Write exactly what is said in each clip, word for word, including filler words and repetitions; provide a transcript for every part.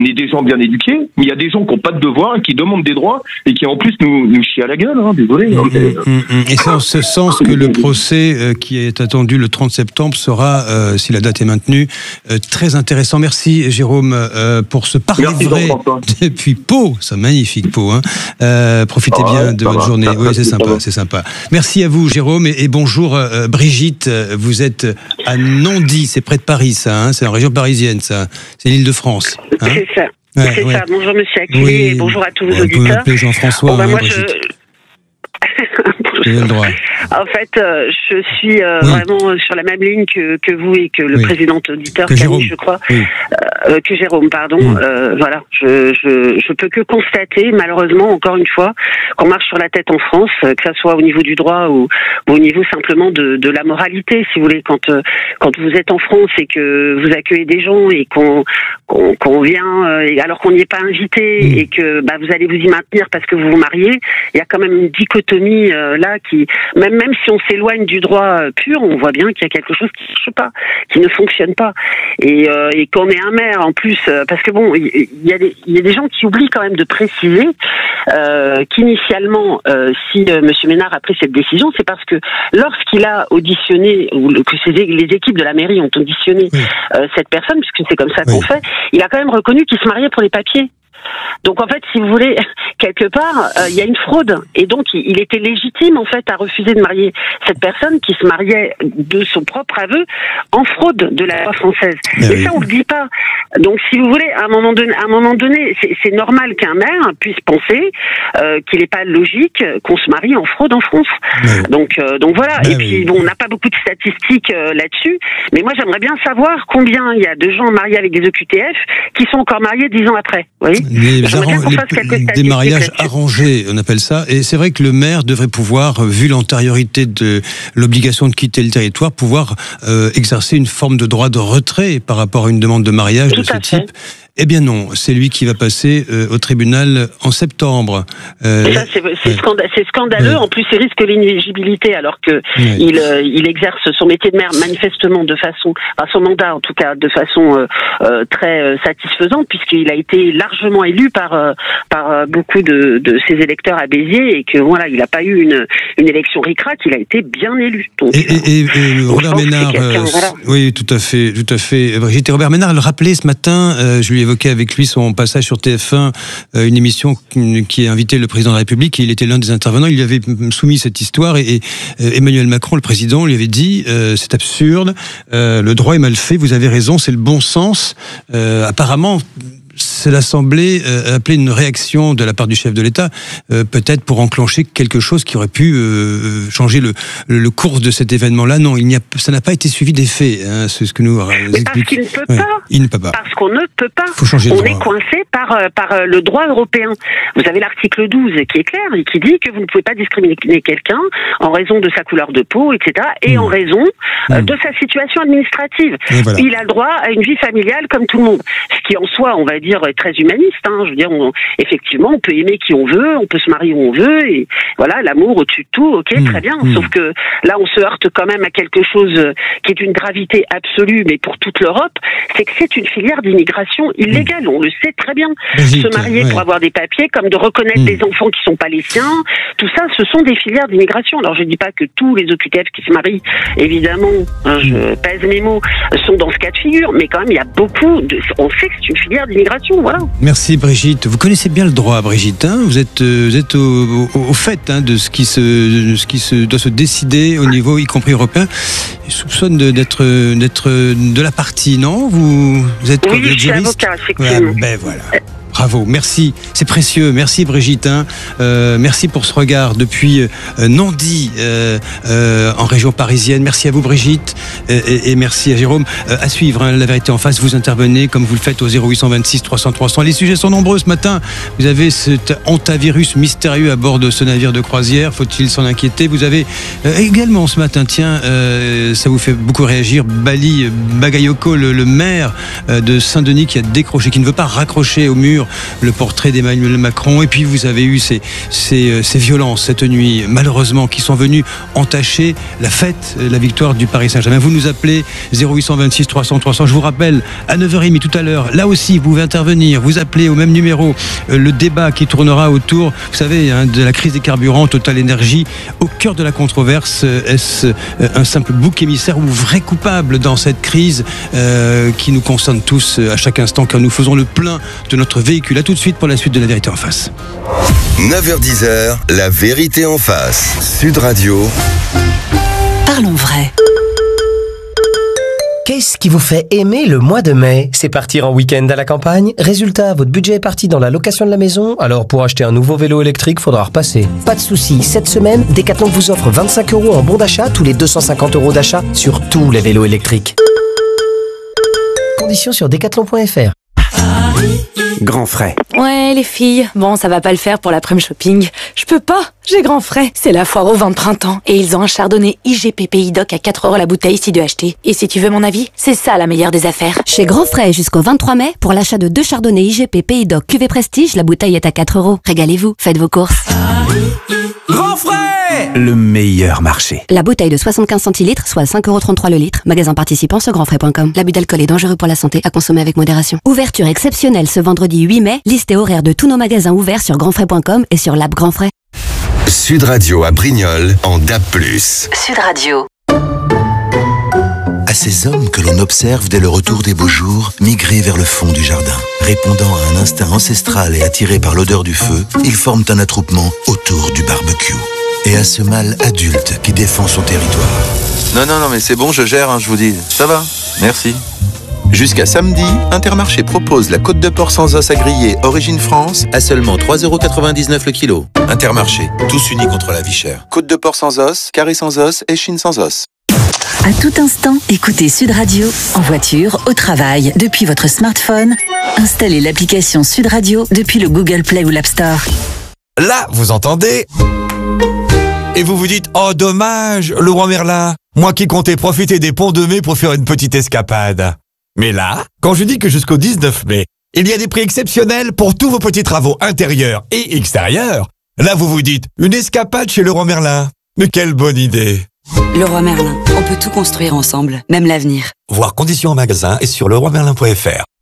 est des gens bien éduqués, mais il y a des gens qui n'ont pas de devoirs et qui demandent des droits et qui en plus nous, nous chient à la gueule, hein, désolé. Mmh, mmh, mmh. Et c'est en ce sens que le procès euh, qui est attendu le trente septembre sera, euh, si la date est maintenue, euh, très intéressant. Merci Jérôme euh, pour ce parler Merci vrai depuis Pau, c'est magnifique Pau. Hein. Euh, profitez ah, bien de votre va, journée. Oui, c'est sympa, c'est sympa. Merci à vous Jérôme et, et bonjour euh, Brigitte. Vous êtes à Nondy, c'est près de Paris, ça. Hein, c'est en région parisienne, ça. C'est l'Île-de-France. Hein. C'est ça. Ouais, c'est ouais. ça. Bonjour Monsieur Acquilé oui. et bonjour à tous vos ouais, auditeurs. Vous pouvez m'appeler Jean-François. Bon, bah, hein, moi, Brigitte. je... Vous avez le droit. En fait, euh, je suis euh, oui. vraiment sur la même ligne que, que vous et que le oui. président auditeur, que Camille, je crois, oui. euh, que Jérôme, pardon. Mm. Euh, voilà, je, je, je peux que constater, malheureusement, encore une fois, qu'on marche sur la tête en France, que ça soit au niveau du droit ou, ou au niveau simplement de, de la moralité, si vous voulez. Quand, euh, quand vous êtes en France et que vous accueillez des gens et qu'on, qu'on, qu'on vient, euh, alors qu'on n'y est pas invité mm. et que bah, vous allez vous y maintenir parce que vous vous mariez, il y a quand même une dichotomie euh, là qui, même Même si on s'éloigne du droit pur, on voit bien qu'il y a quelque chose qui ne marche pas, qui ne fonctionne pas. Et, euh, et qu'on est un maire en plus, euh, parce que bon, il y, y, a des, y a des gens qui oublient quand même de préciser euh, qu'initialement, euh, si euh, M. Ménard a pris cette décision, c'est parce que lorsqu'il a auditionné, ou que ses, les équipes de la mairie ont auditionné oui. euh, cette personne, puisque c'est comme ça oui. qu'on fait, il a quand même reconnu qu'il se mariait pour les papiers. Donc en fait, si vous voulez, quelque part, euh, il y a une fraude. Et donc, il, il était légitime, en fait, à refuser de marier cette personne qui se mariait de son propre aveu en fraude de la loi française. Mais et oui. ça, on le dit pas. Donc, si vous voulez, à un moment donné, à un moment donné c'est, c'est normal qu'un maire puisse penser euh, qu'il n'est pas logique qu'on se marie en fraude en France. Oui. Donc, euh, donc voilà. Mais et puis, oui. bon, on n'a pas beaucoup de statistiques euh, là-dessus. Mais moi, j'aimerais bien savoir combien il y a de gens mariés avec des O Q T F qui sont encore mariés dix ans après. Oui. Les, arran- les, des mariages là-dessus. Arrangés, on appelle ça. Et c'est vrai que le maire devrait pouvoir, vu l'antériorité de l'obligation de quitter le territoire, pouvoir euh, exercer une forme de droit de retrait par rapport à une demande de mariage Tout de ce type. Fait. Eh bien non, c'est lui qui va passer euh, au tribunal en septembre. Euh, ça, c'est, c'est, ouais. scanda- c'est scandaleux. Ouais. En plus, il risque l'inéligibilité alors que ouais. il, euh, il exerce son métier de maire manifestement de façon, enfin son mandat en tout cas, de façon euh, euh, très euh, satisfaisante puisqu'il a été largement élu par euh, par euh, beaucoup de, de ses électeurs à Béziers et que voilà, il n'a pas eu une une élection ric-rac, il a été bien élu. Donc, et, et, et, et Robert Ménard, euh, voilà. oui, tout à fait, tout à fait. Brigitte, Robert Ménard le rappelait ce matin. Euh, je lui évoqué avec lui son passage sur T F un, euh, une émission qui a invité le président de la République, et il était l'un des intervenants. Il lui avait soumis cette histoire et, et euh, Emmanuel Macron, le président, lui avait dit euh, c'est absurde, euh, le droit est mal fait, vous avez raison, c'est le bon sens. Euh, apparemment, cela semblait euh, appeler une réaction de la part du chef de l'État, euh, peut-être pour enclencher quelque chose qui aurait pu euh, changer le, le cours de cet événement-là. Non, il n'y a, ça n'a pas été suivi des faits. Hein, c'est ce que nous Mais explique. Parce qu'il ne peut ouais, pas. Il ne peut pas. Parce qu'on ne peut pas. Faut changer On le droit. est coincé par par le droit européen. Vous avez l'article douze qui est clair et qui dit que vous ne pouvez pas discriminer quelqu'un en raison de sa couleur de peau, et cetera, et mmh. en raison mmh. de sa situation administrative. Voilà. Il a le droit à une vie familiale comme tout le monde, ce qui en soi, on va dire, est très humaniste. Hein. Je veux dire, on, effectivement, on peut aimer qui on veut, on peut se marier où on veut, et voilà, l'amour au-dessus de tout, ok, mmh. très bien. Mmh. Sauf que là, on se heurte quand même à quelque chose qui est d'une gravité absolue, mais pour toute l'Europe, c'est que c'est une filière d'immigration illégale. Mmh. On le sait très bien. Brigitte, se marier ouais. pour avoir des papiers, comme de reconnaître mmh. des enfants qui sont pas les siens, tout ça, ce sont des filières d'immigration. Alors, je dis pas que tous les O Q T F qui se marient, évidemment, hein, je pèse mes mots, sont dans ce cas de figure, mais quand même, il y a beaucoup de... On sait que c'est une filière d'immigration, voilà. Merci Brigitte. Vous connaissez bien le droit, Brigitte. Hein, vous êtes, vous êtes au, au, au fait hein, de ce qui se, de ce qui se doit se décider au niveau, y compris européen. Je soupçonne de, d'être, d'être de la partie, non? Vous, vous êtes oui, je suis avocat, effectivement. Ouais, ben voilà. Bravo, merci, c'est précieux, merci Brigitte, hein. euh, merci pour ce regard depuis euh, Nondy, euh, euh, en région parisienne. Merci à vous Brigitte, et, et, et merci à Jérôme. Euh, à suivre, hein, La Vérité en face, vous intervenez comme vous le faites au zéro huit cent vingt-six trois cents trois cents. Les sujets sont nombreux ce matin. Vous avez cet hantavirus mystérieux à bord de ce navire de croisière, faut-il s'en inquiéter? Vous avez euh, également ce matin, tiens, euh, ça vous fait beaucoup réagir, Bali Bagayoko, le, le maire euh, de Saint-Denis qui a décroché, qui ne veut pas raccrocher au mur le portrait d'Emmanuel Macron. Et puis vous avez eu ces, ces, ces violences cette nuit, malheureusement, qui sont venues entacher la fête, la victoire du Paris Saint-Germain. Vous nous appelez zéro huit cent vingt-six trois cents trois cents. Je vous rappelle, à neuf heures trente tout à l'heure, là aussi, vous pouvez intervenir. Vous appelez au même numéro. Euh, le débat qui tournera autour, vous savez, hein, de la crise des carburants, Total Énergie, au cœur de la controverse. Euh, est-ce euh, un simple bouc émissaire ou vrai coupable dans cette crise euh, qui nous concerne tous euh, à chaque instant, car nous faisons le plein de notre véhicule. À tout de suite pour la suite de La Vérité en face. neuf heures dix, La Vérité en face. Sud Radio. Parlons vrai. Qu'est-ce qui vous fait aimer le mois de mai? C'est partir en week-end à la campagne? Résultat, votre budget est parti dans la location de la maison? Alors pour acheter un nouveau vélo électrique, faudra repasser. Pas de souci, cette semaine, Decathlon vous offre vingt-cinq euros en bon d'achat tous les deux cent cinquante euros d'achat sur tous les vélos électriques. Conditions sur decathlon point f r. Grand frais. Ouais, les filles, bon, ça va pas le faire pour l'après-midi shopping. Je peux pas, j'ai grand frais. C'est la foire au vin de printemps. Et ils ont un chardonnay I G P Pays Doc à quatre euros la bouteille si de acheter. Et si tu veux mon avis, c'est ça la meilleure des affaires. Chez Grand Frais jusqu'au vingt-trois mai, pour l'achat de deux chardonnays I G P Pays Doc Cuvée Prestige, la bouteille est à quatre euros. Régalez-vous, faites vos courses. Grand frais, le meilleur marché. La bouteille de soixante-quinze centilitres, soit cinq euros trente-trois le litre. Magasin participant sur grand frais point com. L'abus d'alcool est dangereux pour la santé, à consommer avec modération. Ouverture exceptionnelle ce vendredi huit mai. Liste et horaire de tous nos magasins ouverts sur grand frais point com et sur l'app Grand Frais. Sud Radio à Brignoles en D A B plus. Sud Radio. À ces hommes que l'on observe dès le retour des beaux jours, migrer vers le fond du jardin. Répondant à un instinct ancestral et attirés par l'odeur du feu, ils forment un attroupement autour du barbecue. Et à ce mâle adulte qui défend son territoire. Non, non, non, mais c'est bon, je gère, hein, je vous dis. Ça va, merci. Jusqu'à samedi, Intermarché propose la côte de porc sans os à griller Origine France à seulement trois euros quatre-vingt-dix-neuf le kilo. Intermarché, tous unis contre la vie chère. Côte de porc sans os, carré sans os et chine sans os. À tout instant, écoutez Sud Radio, en voiture, au travail, depuis votre smartphone. Installez l'application Sud Radio depuis le Google Play ou l'App Store. Là, vous entendez? Et vous vous dites, oh dommage, le roi Merlin, moi qui comptais profiter des ponts de mai pour faire une petite escapade. Mais là, quand je dis que jusqu'au dix-neuf mai, il y a des prix exceptionnels pour tous vos petits travaux intérieurs et extérieurs, là vous vous dites, une escapade chez Leroy Merlin. Mais quelle bonne idée! Leroy Merlin, on peut tout construire ensemble, même l'avenir. Voir conditions en magasin et sur leroy merlin point f r.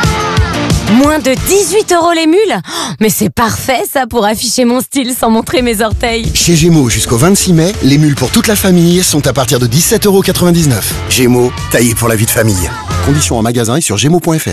Moins de dix-huit euros les mules? Mais c'est parfait ça pour afficher mon style sans montrer mes orteils. Chez Gémeaux, jusqu'au vingt-six mai, les mules pour toute la famille sont à partir de dix-sept euros quatre-vingt-dix-neuf. Gémeaux, taillé pour la vie de famille. Conditions en magasin et sur gémeaux point f r.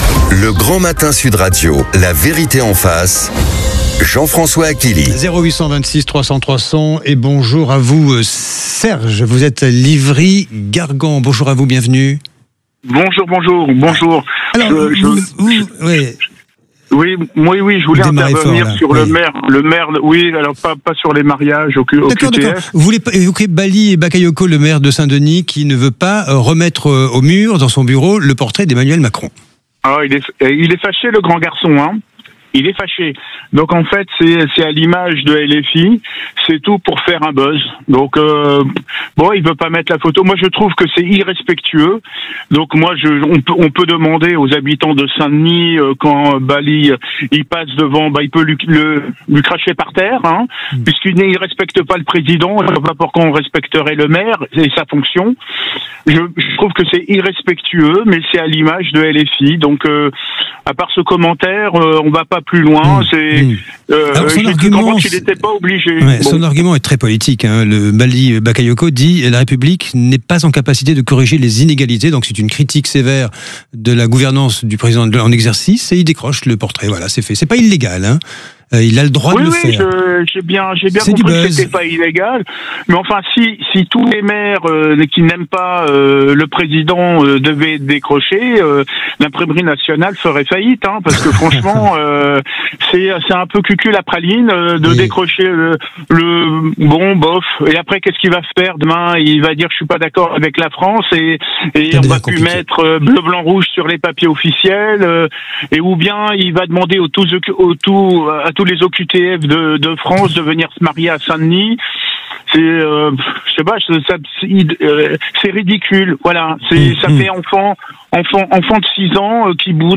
Le Grand Matin Sud Radio, La Vérité en face. Jean-François Aquili. zéro huit cent vingt-six trois cents trois cents et bonjour à vous Serge, vous êtes à Livry-Gargan. Bonjour à vous, bienvenue. Bonjour, bonjour, bonjour. Alors, je, je, vous, vous, je, oui. Oui, oui, oui, je voulais intervenir fort, sur oui. le maire, le maire, oui, alors pas, pas sur les mariages au, au d'accord, Q T F. D'accord. Vous voulez évoquer Bali et Bakayoko, le maire de Saint-Denis, qui ne veut pas remettre au mur, dans son bureau, le portrait d'Emmanuel Macron. Ah, il est, il est fâché, le grand garçon, hein. Il est fâché. Donc en fait, c'est c'est à l'image de L F I, c'est tout pour faire un buzz. Donc euh, bon, il veut pas mettre la photo. Moi, je trouve que c'est irrespectueux. Donc moi, je on peut on peut demander aux habitants de Saint-Denis euh, quand Bali euh, il passe devant, bah il peut lui le, lui cracher par terre, hein, mmh. puisqu'il ne respecte pas le président. Je ne vois pas pourquoi on respecterait le maire et sa fonction. Je, je trouve que c'est irrespectueux, mais c'est à l'image de L F I. Donc euh, à part ce commentaire, euh, on va pas plus loin. Mmh. C'est mmh. euh, Alors, son argument, qu'il n'était pas obligé. Ouais, bon. Son argument est très politique. Hein. Le Bali Bakayoko dit la République n'est pas en capacité de corriger les inégalités. Donc c'est une critique sévère de la gouvernance du président en exercice et il décroche le portrait. Voilà, c'est fait. C'est pas illégal. Hein. Euh, il a le droit oui, de le oui, faire. Oui, j'ai bien, j'ai bien compris que c'était pas illégal. Mais enfin, si, si tous les maires euh, qui n'aiment pas euh, le président euh, devaient décrocher, euh, l'imprimerie nationale ferait faillite, hein, parce que franchement, euh, c'est, c'est un peu cucul la praline euh, de oui. décrocher le, le bon bof. Et après, qu'est-ce qu'il va faire demain? Il va dire je suis pas d'accord avec la France et, et on va plus mettre euh, bleu, blanc, rouge sur les papiers officiels. Euh, et ou bien il va demander aux tous, aux tous à tous les O Q T F de, de France de venir se marier à Saint-Denis. C'est, euh, je sais pas, ça, c'est, euh, c'est ridicule. Voilà, c'est, mmh, ça mmh. fait enfant, enfant, enfant de six ans euh, qui boude.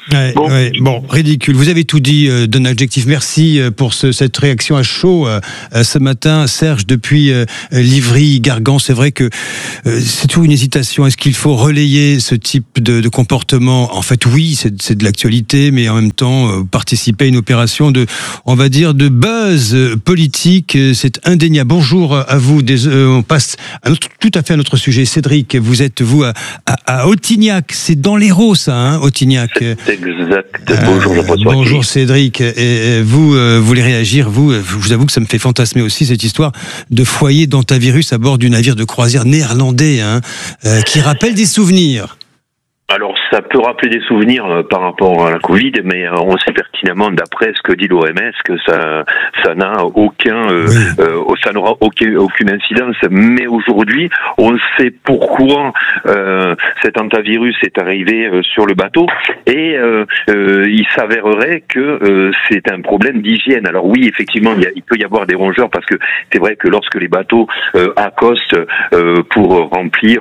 Ouais, bon. Ouais, bon, ridicule. Vous avez tout dit euh, d'un adjectif. Merci euh, pour ce, cette réaction à chaud euh, ce matin, Serge, depuis euh, Livry-Gargan. C'est vrai que euh, c'est toujours une hésitation. Est-ce qu'il faut relayer ce type de, de comportement? En fait, oui, c'est, c'est de l'actualité, mais en même temps, euh, participer à une opération de, on va dire, de buzz politique, c'est indéniable. Bonjour à vous. Des, euh, on passe à notre, tout à fait à notre sujet. Cédric, vous êtes vous à, à, à Autignac. C'est dans l'Hérault, ça, hein, Autignac. C'est exact. Bonjour, euh, bonjour Cédric. Et, et vous euh, voulez réagir, vous, je vous avoue que ça me fait fantasmer aussi cette histoire de foyer d'antivirus à bord du navire de croisière néerlandais, hein, euh, qui rappelle des souvenirs. Alors, ça peut rappeler des souvenirs euh, par rapport à la Covid, mais euh, on sait pertinemment, d'après ce que dit l'O M S, que ça, ça n'a aucun, euh, oui. euh, ça n'aura aucun, aucune incidence. Mais aujourd'hui, on sait pourquoi euh, cet antivirus est arrivé euh, sur le bateau, et euh, euh, il s'avérerait que euh, c'est un problème d'hygiène. Alors oui, effectivement, il, y a, il peut y avoir des rongeurs, parce que c'est vrai que lorsque les bateaux euh, accostent euh, pour remplir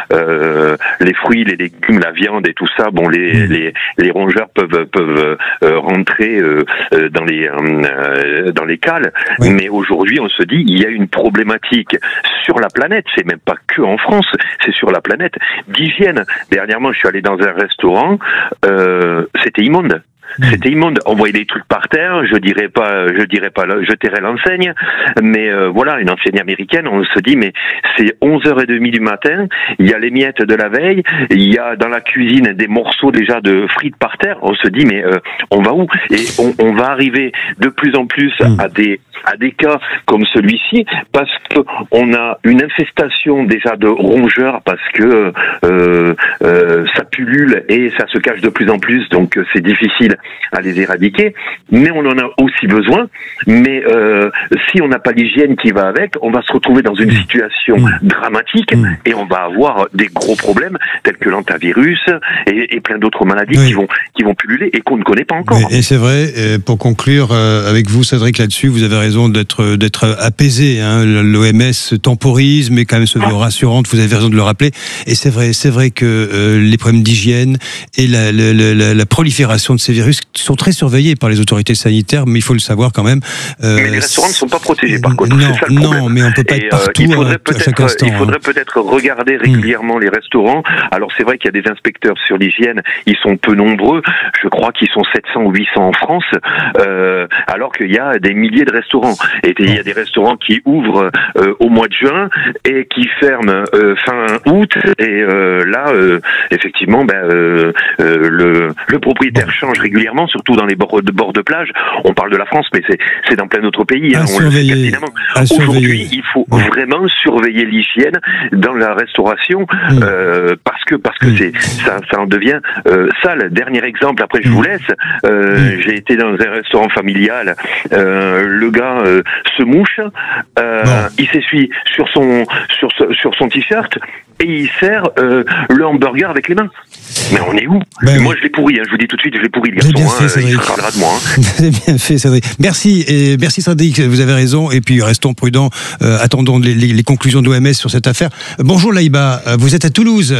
euh, les fruits, les légumes, la viande et tout ça, bon, les les, les rongeurs peuvent peuvent euh, rentrer euh, dans les euh, dans les cales. Oui. Mais aujourd'hui, on se dit, il y a une problématique sur la planète. C'est même pas que en France, c'est sur la planète d'hygiène. Dernièrement, je suis allé dans un restaurant, euh, c'était immonde. C'était immonde. On voyait des trucs par terre. Je dirais pas, je dirais pas, je tairais l'enseigne. Mais euh, voilà, une enseigne américaine. On se dit, mais c'est onze heures trente du matin. Il y a les miettes de la veille. Il y a dans la cuisine des morceaux déjà de frites par terre. On se dit, mais euh, on va où? Et on, on va arriver de plus en plus à des à des cas comme celui-ci, parce que on a une infestation déjà de rongeurs, parce que euh, euh, ça pullule et ça se cache de plus en plus. Donc c'est difficile à les éradiquer, mais on en a aussi besoin. Mais euh, si on n'a pas l'hygiène qui va avec, on va se retrouver dans une situation mmh. dramatique, mmh. et on va avoir des gros problèmes tels que l'antivirus et, et plein d'autres maladies oui. qui vont qui vont pulluler et qu'on ne connaît pas encore. Mais, et c'est vrai. Pour conclure euh, avec vous, Cédric, là-dessus, vous avez raison d'être d'être apaisé. Hein. L'O M S temporise, mais quand même se veut rassurante. Vous avez raison de le rappeler. Et c'est vrai, c'est vrai que euh, les problèmes d'hygiène et la, la, la, la prolifération de ces virus sont très surveillés par les autorités sanitaires, mais il faut le savoir quand même. Euh, mais les restaurants ne sont pas protégés, par contre. Non, c'est ça le non, mais on peut pas et être partout euh, à, à chaque instant. Il faudrait hein. peut-être regarder régulièrement mmh. les restaurants. Alors c'est vrai qu'il y a des inspecteurs sur l'hygiène. Ils sont peu nombreux. Je crois qu'ils sont sept cents ou huit cents en France, euh, alors qu'il y a des milliers de restaurants. Et il y a des restaurants qui ouvrent euh, au mois de juin et qui ferment euh, fin août. Et euh, là, euh, effectivement, ben, euh, euh, le, le propriétaire bon. change régulièrement, surtout dans les bords de, bords de plage. On parle de la France, mais c'est, c'est dans plein d'autres pays. Hein, on le sait pertinemment. Aujourd'hui, il faut ouais. vraiment surveiller l'hygiène dans la restauration, mmh. euh, parce que parce que mmh. c'est ça, ça en devient euh, sale. Dernier exemple, après je vous laisse. Euh, mmh. J'ai été dans un restaurant familial. Euh, le gars euh, se mouche, euh, bon. il s'essuie sur son sur sur son t-shirt et il sert euh, le hamburger avec les mains. Mais on est où? ben Moi, oui. je l'ai pourri. Hein, je vous dis tout de suite, je l'ai pourri le garçon. Bien fait, hein, il se parlera de moi. Hein. Vous avez bien fait, Cédric. Merci, et merci Cédric. Vous avez raison. Et puis restons prudents. Euh, attendons les, les, les conclusions de l'O M S sur cette affaire. Bonjour Laïba. Vous êtes à Toulouse.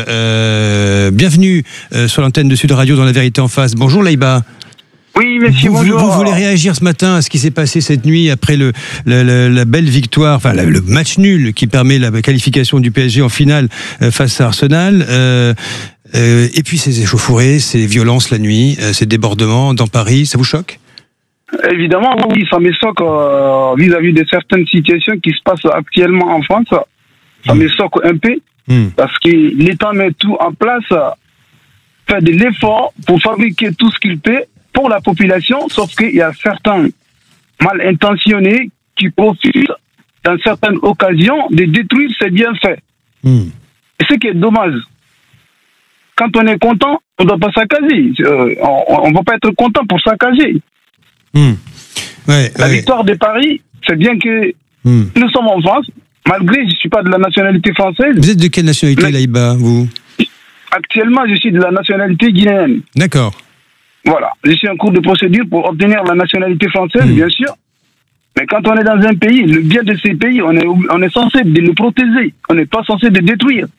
Euh, bienvenue euh, sur l'antenne de Sud Radio dans La Vérité en Face. Bonjour Laïba. Oui, monsieur, vous, bonjour. Vous, vous voulez réagir ce matin à ce qui s'est passé cette nuit après le, le, le la belle victoire, enfin le match nul qui permet la qualification du P S G en finale euh, face à Arsenal. Euh, euh, et puis ces échauffourées, ces violences la nuit, euh, ces débordements dans Paris, ça vous choque? Évidemment, oui, ça me choque euh, vis-à-vis de certaines situations qui se passent actuellement en France. Ça mmh. me choque un peu mmh. parce que l'État met tout en place, fait de l'effort pour fabriquer tout ce qu'il peut pour la population, sauf qu'il y a certains mal intentionnés qui profitent dans certaines occasions de détruire ces bienfaits. Mmh. Et ce qui est dommage, quand on est content, on ne doit pas saccager. Euh, on ne va pas être content pour saccager. Mmh. Ouais, la ouais. victoire de Paris, c'est bien que mmh. nous sommes en France, malgré je ne suis pas de la nationalité française. Vous êtes de quelle nationalité, mais, Laïba, vous? Actuellement, je suis de la nationalité guinéenne. D'accord. Voilà, je suis en cours de procédure pour obtenir la nationalité française, mmh. bien sûr. Mais quand on est dans un pays, le bien de ces pays, on est, on est censé de le protéger. On n'est pas censé de le détruire.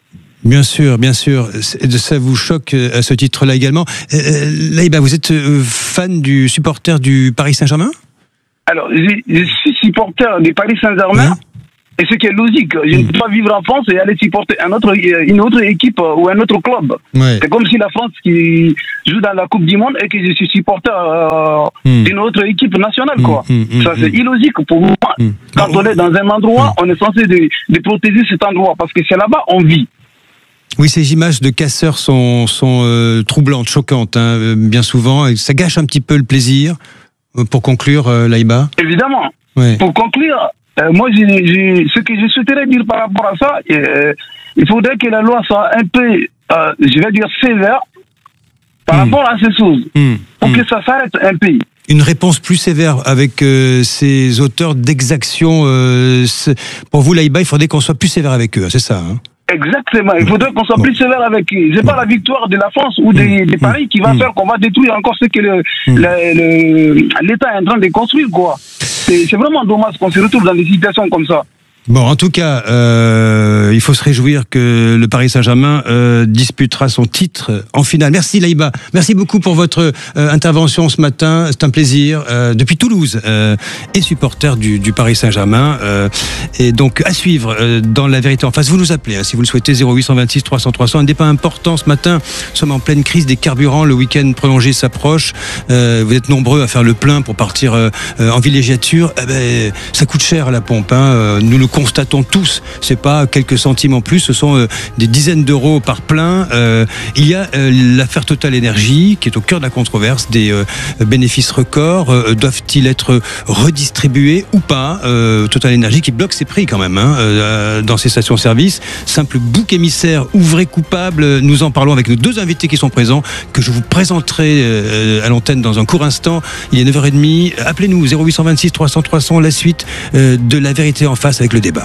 Bien sûr, bien sûr. Ça vous choque à ce titre-là également. Euh, Laïba, vous êtes fan du supporter du Paris Saint-Germain ? Alors, je, je suis supporter du Paris Saint-Germain. Mmh. Et ce qui est logique, je ne peux pas vivre en France et aller supporter un autre, une autre équipe ou un autre club. Ouais. C'est comme si la France qui joue dans la Coupe du Monde et que je suis supporter euh, mm. d'une autre équipe nationale, quoi. Mm, mm, Ça, c'est mm. illogique pour moi. Mm. Quand oh. on est dans un endroit, mm. on est censé de, de protéger cet endroit parce que c'est là-bas on vit. Oui, ces images de casseurs sont, sont euh, troublantes, choquantes, hein, bien souvent. Et ça gâche un petit peu le plaisir. Pour conclure, euh, Laïba. Évidemment. Ouais. Pour conclure, Euh, moi, j'ai, j'ai, ce que je souhaiterais dire par rapport à ça, euh, il faudrait que la loi soit un peu, euh, je vais dire, sévère par mmh. rapport à ces choses, mmh. pour mmh. que ça s'arrête un peu. Une réponse plus sévère avec euh, ces auteurs d'exactions. Euh, pour vous, Laïba, il faudrait qu'on soit plus sévère avec eux, c'est ça, hein? Exactement, il faudrait qu'on soit bon. plus sévère avec eux. C'est pas la victoire de la France ou des, des Paris qui va mmh. faire qu'on va détruire encore ce que le, mmh. le, le, l'État est en train de construire, quoi. C'est, c'est vraiment dommage qu'on se retrouve dans des situations comme ça. Bon, en tout cas, euh, il faut se réjouir que le Paris Saint-Germain euh, disputera son titre en finale. Merci Laïba, merci beaucoup pour votre euh, intervention ce matin. C'est un plaisir. Euh, depuis Toulouse, euh, et supporter du, du Paris Saint-Germain. Euh, et donc à suivre euh, dans La Vérité en face. Vous nous appelez hein, si vous le souhaitez. zéro huit deux six trois cents trois cents. Un débat important ce matin. Nous sommes en pleine crise des carburants. Le week-end prolongé s'approche. Euh, vous êtes nombreux à faire le plein pour partir euh, en villégiature. Eh ben, ça coûte cher à la pompe. Hein. Nous le constatons tous, c'est pas quelques centimes en plus, ce sont euh, des dizaines d'euros par plein. Euh, il y a euh, l'affaire Total Énergie qui est au cœur de la controverse des euh, bénéfices records. Euh, doivent-ils être redistribués ou pas? euh, Total Énergie qui bloque ses prix quand même hein, euh, dans ses stations-service. Simple bouc émissaire ou vrai coupable? Nous en parlons avec nos deux invités qui sont présents, que je vous présenterai euh, à l'antenne dans un court instant. Il est neuf heures trente. Appelez-nous zéro huit deux six trois cents trois cents, la suite euh, de La Vérité en face avec le débat.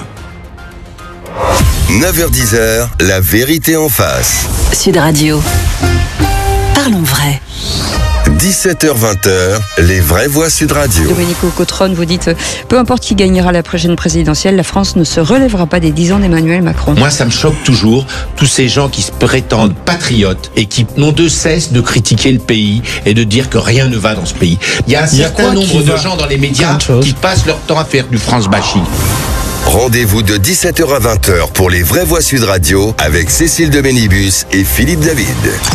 neuf heures dix, La Vérité en face. Sud Radio. Parlons vrai. dix-sept heures vingt, les vraies voix Sud Radio. Domenico Cotron, vous dites, peu importe qui gagnera la prochaine présidentielle, la France ne se relèvera pas des dix ans d'Emmanuel Macron. Moi, ça me choque toujours, tous ces gens qui se prétendent patriotes et qui n'ont de cesse de critiquer le pays et de dire que rien ne va dans ce pays. Il y a un Il y a certain nombre de gens dans les médias qui passent leur temps à faire du France bashing. Rendez-vous de dix-sept heures à vingt heures pour les vraies voix Sud Radio avec Cécile de Ménibus et Philippe David.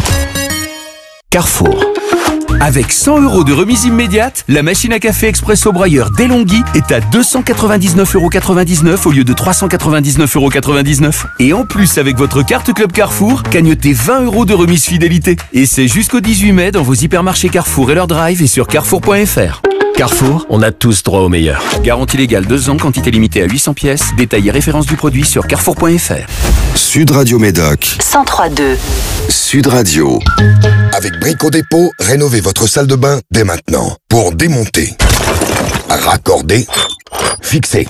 Carrefour. Avec cent euros de remise immédiate, la machine à café Expresso Broyeur DeLonghi est à deux cent quatre-vingt-dix-neuf euros quatre-vingt-dix-neuf au lieu de trois cent quatre-vingt-dix-neuf euros quatre-vingt-dix-neuf. Et en plus, avec votre carte Club Carrefour, cagnotez vingt euros de remise fidélité. Et c'est jusqu'au dix-huit mai dans vos hypermarchés Carrefour et leur drive et sur carrefour point f r. Carrefour, on a tous droit au meilleur. Garantie légale deux ans, quantité limitée à huit cents pièces. Détail et référence du produit sur carrefour point f r. Sud Radio Médoc. cent trois deux. Sud Radio. Avec Brico Dépôt, rénovez votre salle de bain dès maintenant. Pour démonter, raccorder, fixer.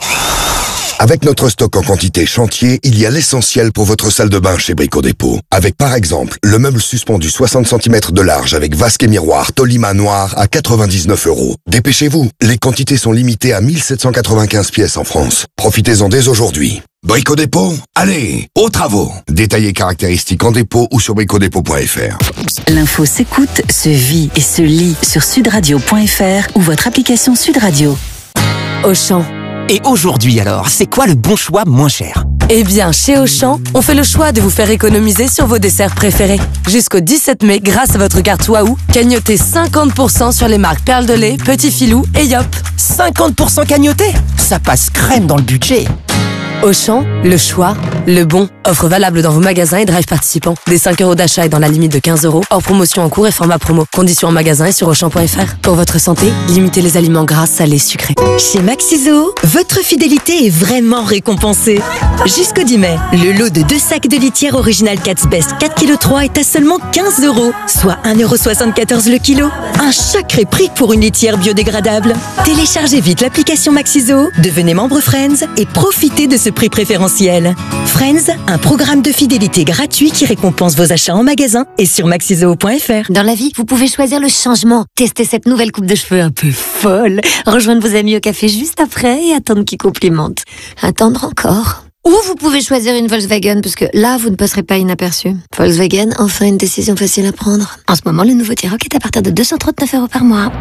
Avec notre stock en quantité chantier, il y a l'essentiel pour votre salle de bain chez Brico Dépôt. Avec par exemple, le meuble suspendu soixante centimètres de large avec vasque et miroir Tolima noir à quatre-vingt-dix-neuf euros. Dépêchez-vous, les quantités sont limitées à mille sept cent quatre-vingt-quinze pièces en France. Profitez-en dès aujourd'hui. Brico Dépôt, allez, aux travaux. Détails et caractéristiques en dépôt ou sur brico dépôt point f r. L'info s'écoute, se vit et se lit sur sudradio point f r ou votre application Sud Radio. Auchan. Et aujourd'hui alors, c'est quoi le bon choix moins cher? Eh bien, chez Auchan, on fait le choix de vous faire économiser sur vos desserts préférés. Jusqu'au dix-sept mai, grâce à votre carte Waouh, cagnotez cinquante pour cent sur les marques Perle de lait, Petit Filou et Yop. cinquante pour cent cagnoté? Ça passe crème dans le budget. Auchan, le choix, le bon. Offre valable dans vos magasins et drive participants. Des cinq euros d'achat et dans la limite de quinze euros. Hors promotion en cours et format promo. Conditions en magasin et sur auchan point f r. Pour votre santé, limitez les aliments gras, salés, sucrés. Chez Maxiso, votre fidélité est vraiment récompensée. Jusqu'au dix mai, le lot de deux sacs de litière original Cat's Best quatre virgule trois kilos est à seulement quinze euros, soit un euro soixante-quatorze le kilo. Un sacré prix pour une litière biodégradable. Téléchargez vite l'application Maxiso, devenez membre Friends et profitez de ce prix préférentiel. Friends, un programme de fidélité gratuit qui récompense vos achats en magasin et sur maxiso point f r. Dans la vie, vous pouvez choisir le changement. Testez cette nouvelle coupe de cheveux un peu folle. Rejoindre vos amis au café juste après et attendre qu'ils complimentent. Attendre encore. Ou vous pouvez choisir une Volkswagen, parce que là, vous ne passerez pas inaperçu. Volkswagen, enfin une décision facile à prendre. En ce moment, le nouveau T-Roc est à partir de deux cent trente-neuf euros par mois.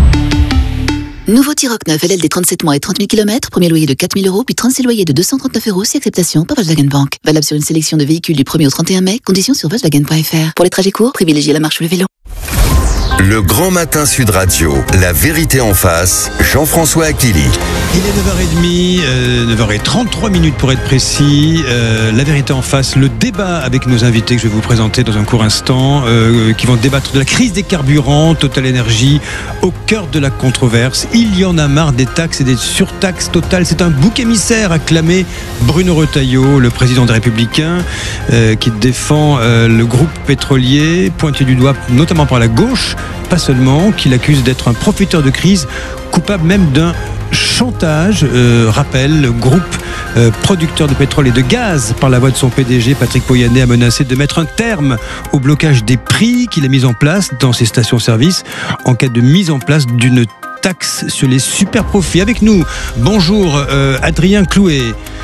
Nouveau T-Roc neuf L L D trente-sept mois et trente mille kilomètres, premier loyer de quatre mille euros, puis trente-six loyers de deux cent trente-neuf euros, si acceptation par Volkswagen Bank. Valable sur une sélection de véhicules du premier au trente et un mai, conditions sur Volkswagen point F R. Pour les trajets courts, privilégiez la marche ou le vélo. Le Grand Matin Sud Radio, la vérité en face, Jean-François Akili. Il est neuf heures trente, euh, neuf heures trente-trois minutes pour être précis. Euh, la vérité en face, le débat avec nos invités que je vais vous présenter dans un court instant, euh, qui vont débattre de la crise des carburants, Total Energy, au cœur de la controverse. Il y en a marre des taxes et des surtaxes. Total, c'est un bouc émissaire, a clamé Bruno Retailleau, le président des Républicains, euh, qui défend euh, le groupe pétrolier, pointé du doigt notamment par la gauche, pas seulement, qu'il accuse d'être un profiteur de crise, coupable même d'un chantage. Euh, rappel, le groupe euh, producteur de pétrole et de gaz, par la voix de son P D G, Patrick Pouyanné, a menacé de mettre un terme au blocage des prix qu'il a mis en place dans ses stations-service en cas de mise en place d'une taxe sur les super profits. Avec nous, bonjour euh, Adrien Clouet,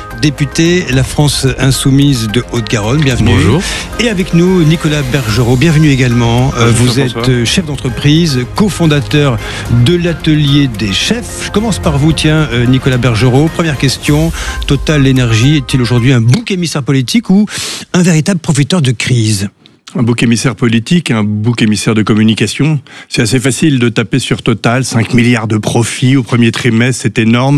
député La France Insoumise de Haute-Garonne, bienvenue. Bonjour. Et avec nous, Nicolas Bergerot, bienvenue également. Euh, vous êtes chef d'entreprise, cofondateur de l'atelier des chefs. Je commence par vous, tiens, euh, Nicolas Bergerot. Première question, Total Energy est-il aujourd'hui un bouc émissaire politique ou un véritable profiteur de crise ? Un bouc émissaire politique, un bouc émissaire de communication. C'est assez facile de taper sur Total, cinq milliards de profits au premier trimestre, c'est énorme.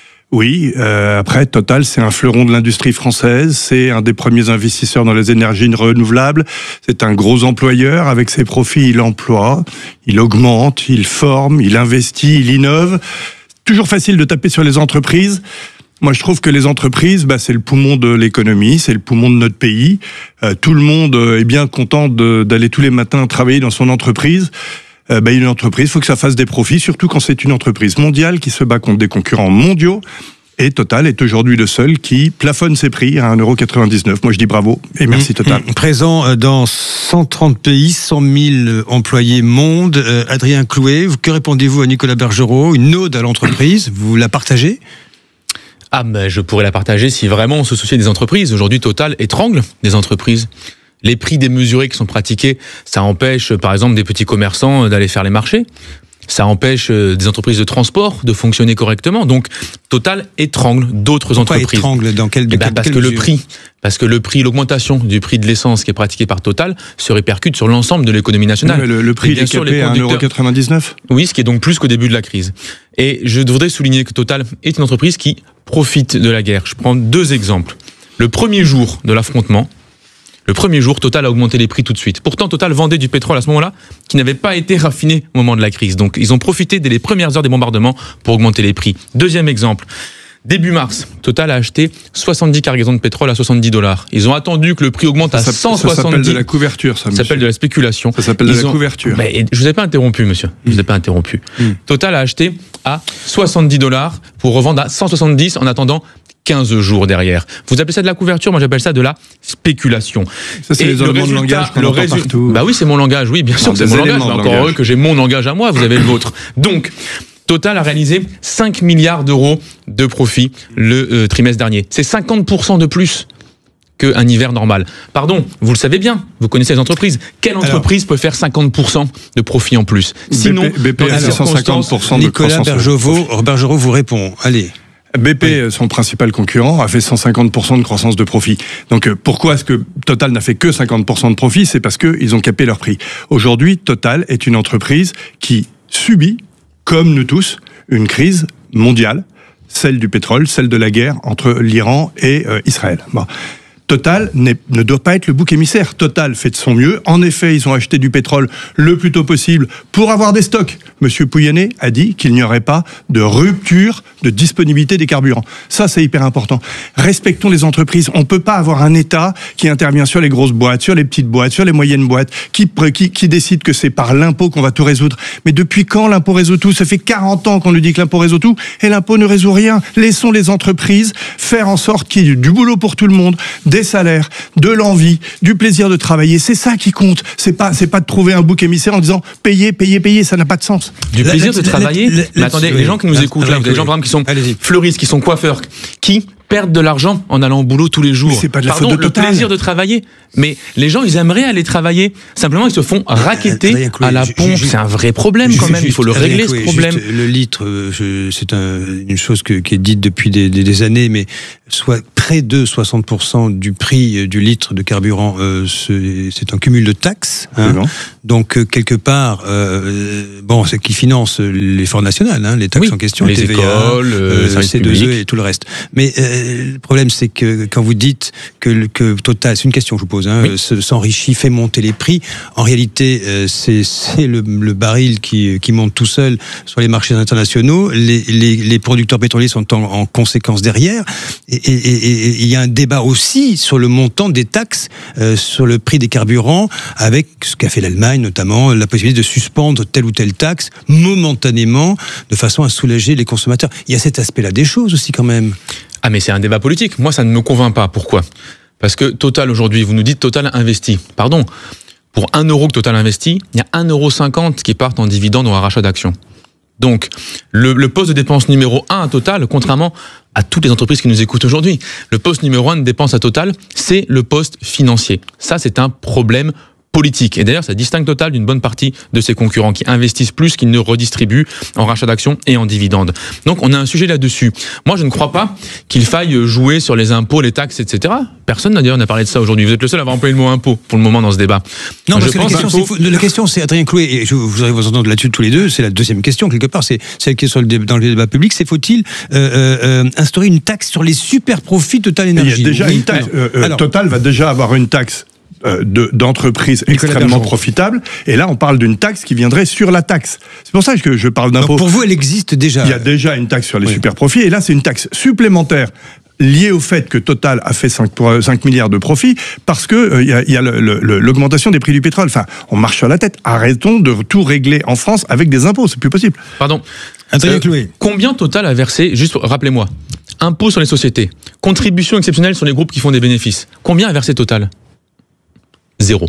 Oui, euh, après, Total, c'est un fleuron de l'industrie française, c'est un des premiers investisseurs dans les énergies renouvelables, c'est un gros employeur, avec ses profits, il emploie, il augmente, il forme, il investit, il innove. Toujours facile de taper sur les entreprises. Moi, je trouve que les entreprises, bah, c'est le poumon de l'économie, c'est le poumon de notre pays. Euh, tout le monde est bien content de, d'aller tous les matins travailler dans son entreprise. Euh, bah, une entreprise, il faut que ça fasse des profits, surtout quand c'est une entreprise mondiale qui se bat contre des concurrents mondiaux. Et Total est aujourd'hui le seul qui plafonne ses prix à un euro quatre-vingt-dix-neuf. Moi, je dis bravo et merci Total. Présent dans cent trente pays, cent mille employés monde. Euh, Adrien Clouet, que répondez-vous à Nicolas Bergerot? Une ode à l'entreprise, vous la partagez? Ah, mais je pourrais la partager si vraiment on se souciait des entreprises. Aujourd'hui, Total étrangle des entreprises. Les prix démesurés qui sont pratiqués, ça empêche, par exemple, des petits commerçants d'aller faire les marchés. Ça empêche des entreprises de transport de fonctionner correctement. Donc, Total étrangle d'autres Pourquoi entreprises. étrangle dans quel, de eh ben, quel, parce quelle que le mesure prix, parce que le prix, l'augmentation du prix de l'essence qui est pratiquée par Total se répercute sur l'ensemble de l'économie nationale. Oui, le, le prix est capé à un euro quatre-vingt-dix-neuf. Oui, ce qui est donc plus qu'au début de la crise. Et je voudrais souligner que Total est une entreprise qui profite de la guerre. Je prends deux exemples. Le premier jour de l'affrontement, le premier jour, Total a augmenté les prix tout de suite. Pourtant, Total vendait du pétrole à ce moment-là qui n'avait pas été raffiné au moment de la crise. Donc, ils ont profité dès les premières heures des bombardements pour augmenter les prix. Deuxième exemple. Début mars, Total a acheté soixante-dix cargaisons de pétrole à soixante-dix dollars. Ils ont attendu que le prix augmente à cent soixante-dix. Ça s'appelle de la couverture, ça, monsieur. Ça s'appelle de la spéculation. Ça s'appelle de la couverture. Mais je vous ai pas interrompu, monsieur. Je vous ai pas interrompu. Mm. Total a acheté à soixante-dix dollars pour revendre à cent soixante-dix en attendant quinze jours derrière. Vous appelez ça de la couverture, moi j'appelle ça de la spéculation. Ça, c'est et les éléments de langage qu'on entend résu... partout. Bah oui, c'est mon langage, oui, bien sûr que c'est mon langage, mais encore langage. Heureux que j'ai mon langage à moi, vous avez le vôtre. Donc, Total a réalisé cinq milliards d'euros de profit le euh, trimestre dernier. C'est cinquante pour cent de plus qu'un hiver normal. Pardon, vous le savez bien, vous connaissez les entreprises. Quelle entreprise Alors, peut faire cinquante pour cent de profit en plus? Sinon, B P, B P a cent cinquante pour cent de Nicolas Bergerot, Bergerot vous répond. Allez. B P, oui. Son principal concurrent, a fait cent cinquante pour cent de croissance de profit. Donc pourquoi est-ce que Total n'a fait que cinquante pour cent de profit? C'est parce qu'ils ont capé leur prix. Aujourd'hui, Total est une entreprise qui subit, comme nous tous, une crise mondiale, celle du pétrole, celle de la guerre entre l'Iran et euh, Israël. Bon. Total ne doit pas être le bouc émissaire. Total fait de son mieux. En effet, ils ont acheté du pétrole le plus tôt possible pour avoir des stocks. Monsieur Pouyanné a dit qu'il n'y aurait pas de rupture de disponibilité des carburants. Ça, c'est hyper important. Respectons les entreprises. On ne peut pas avoir un État qui intervient sur les grosses boîtes, sur les petites boîtes, sur les moyennes boîtes, qui, qui, qui décide que c'est par l'impôt qu'on va tout résoudre. Mais depuis quand l'impôt résout tout? Ça fait quarante ans qu'on nous dit que l'impôt résout tout, et l'impôt ne résout rien. Laissons les entreprises faire en sorte qu'il y ait du boulot pour tout le monde, des salaires, de l'envie, du plaisir de travailler. C'est ça qui compte. C'est pas, c'est pas de trouver un bouc émissaire en disant payez, payez, payez. Ça n'a pas de sens. Du plaisir la, de travailler. La, la, mais attendez, les gens qui nous écoutent là, les gens par exemple qui sont fleuristes, qui sont coiffeurs, qui perdent de l'argent en allant au boulot tous les jours. C'est pas de la Pardon, faute de le Total. plaisir de travailler. Mais les gens, ils aimeraient aller travailler. Simplement, ils se font racketter à la pompe. C'est un vrai problème quand même. Il faut le régler, ce problème. Le litre, c'est un, une chose que, qui est dite depuis des, des, des années, mais soit près de soixante pour cent du prix du litre de carburant, euh, c'est un cumul de taxes. Hein. Donc, euh, quelque part, euh, bon, c'est qui finance l'effort national, hein, les taxes oui, en question, les T V A, écoles, euh, C deux E et tout le reste. Mais euh, le problème, c'est que quand vous dites que, que Total, c'est une question que je vous pose, hein, oui. s'enrichit, fait monter les prix, en réalité, euh, c'est le, le baril qui, qui monte tout seul sur les marchés internationaux. Les, les, les producteurs pétroliers sont en, en conséquence derrière. Et Et il y a un débat aussi sur le montant des taxes euh, sur le prix des carburants, avec ce qu'a fait l'Allemagne notamment, la possibilité de suspendre telle ou telle taxe momentanément, de façon à soulager les consommateurs. Il y a cet aspect-là des choses aussi quand même. Ah mais c'est un débat politique. Moi ça ne me convainc pas. Pourquoi ? Parce que Total aujourd'hui, vous nous dites Total investit. Pardon, pour un euro que Total investit, il y a un euro cinquante qui partent en dividende ou en rachat d'actions. Donc, le, le poste de dépense numéro un à Total, contrairement à toutes les entreprises qui nous écoutent aujourd'hui, le poste numéro un de dépense à Total, c'est le poste financier. Ça, c'est un problème politique. Et d'ailleurs, ça distingue Total d'une bonne partie de ses concurrents qui investissent plus qu'ils ne redistribuent en rachat d'actions et en dividendes. Donc, on a un sujet là-dessus. Moi, je ne crois pas qu'il faille jouer sur les impôts, les taxes, et cetera. Personne d'ailleurs n'a parlé de ça aujourd'hui. Vous êtes le seul à avoir employé le mot impôt pour le moment dans ce débat. Non, Moi, parce je que pense la question, faut... la question, c'est Adrien Clouet, et je vous allez vous entendre là-dessus tous les deux. C'est la deuxième question quelque part. C'est celle qui est sur le débat, dans le débat public. C'est faut-il euh, euh, instaurer une taxe sur les super profits Total Énergie ? Il y a déjà oui. une taxe. Alors, euh, alors, Total va déjà avoir une taxe. De, d'entreprises extrêmement profitables. Et là, on parle d'une taxe qui viendrait sur la taxe. C'est pour ça que je parle d'impôt. Pour vous, elle existe déjà. Il y a déjà une taxe sur les oui. super profits. Et là, c'est une taxe supplémentaire liée au fait que Total a fait cinq milliards de profits parce que euh, y a, y a le, le, l'augmentation des prix du pétrole. Enfin, on marche sur la tête. Arrêtons de tout régler en France avec des impôts. C'est plus possible. Pardon. Adrien Clouet. Combien Total a versé, juste rappelez-moi, impôts sur les sociétés, contribution exceptionnelle sur les groupes qui font des bénéfices. Combien a versé Total ? Zéro.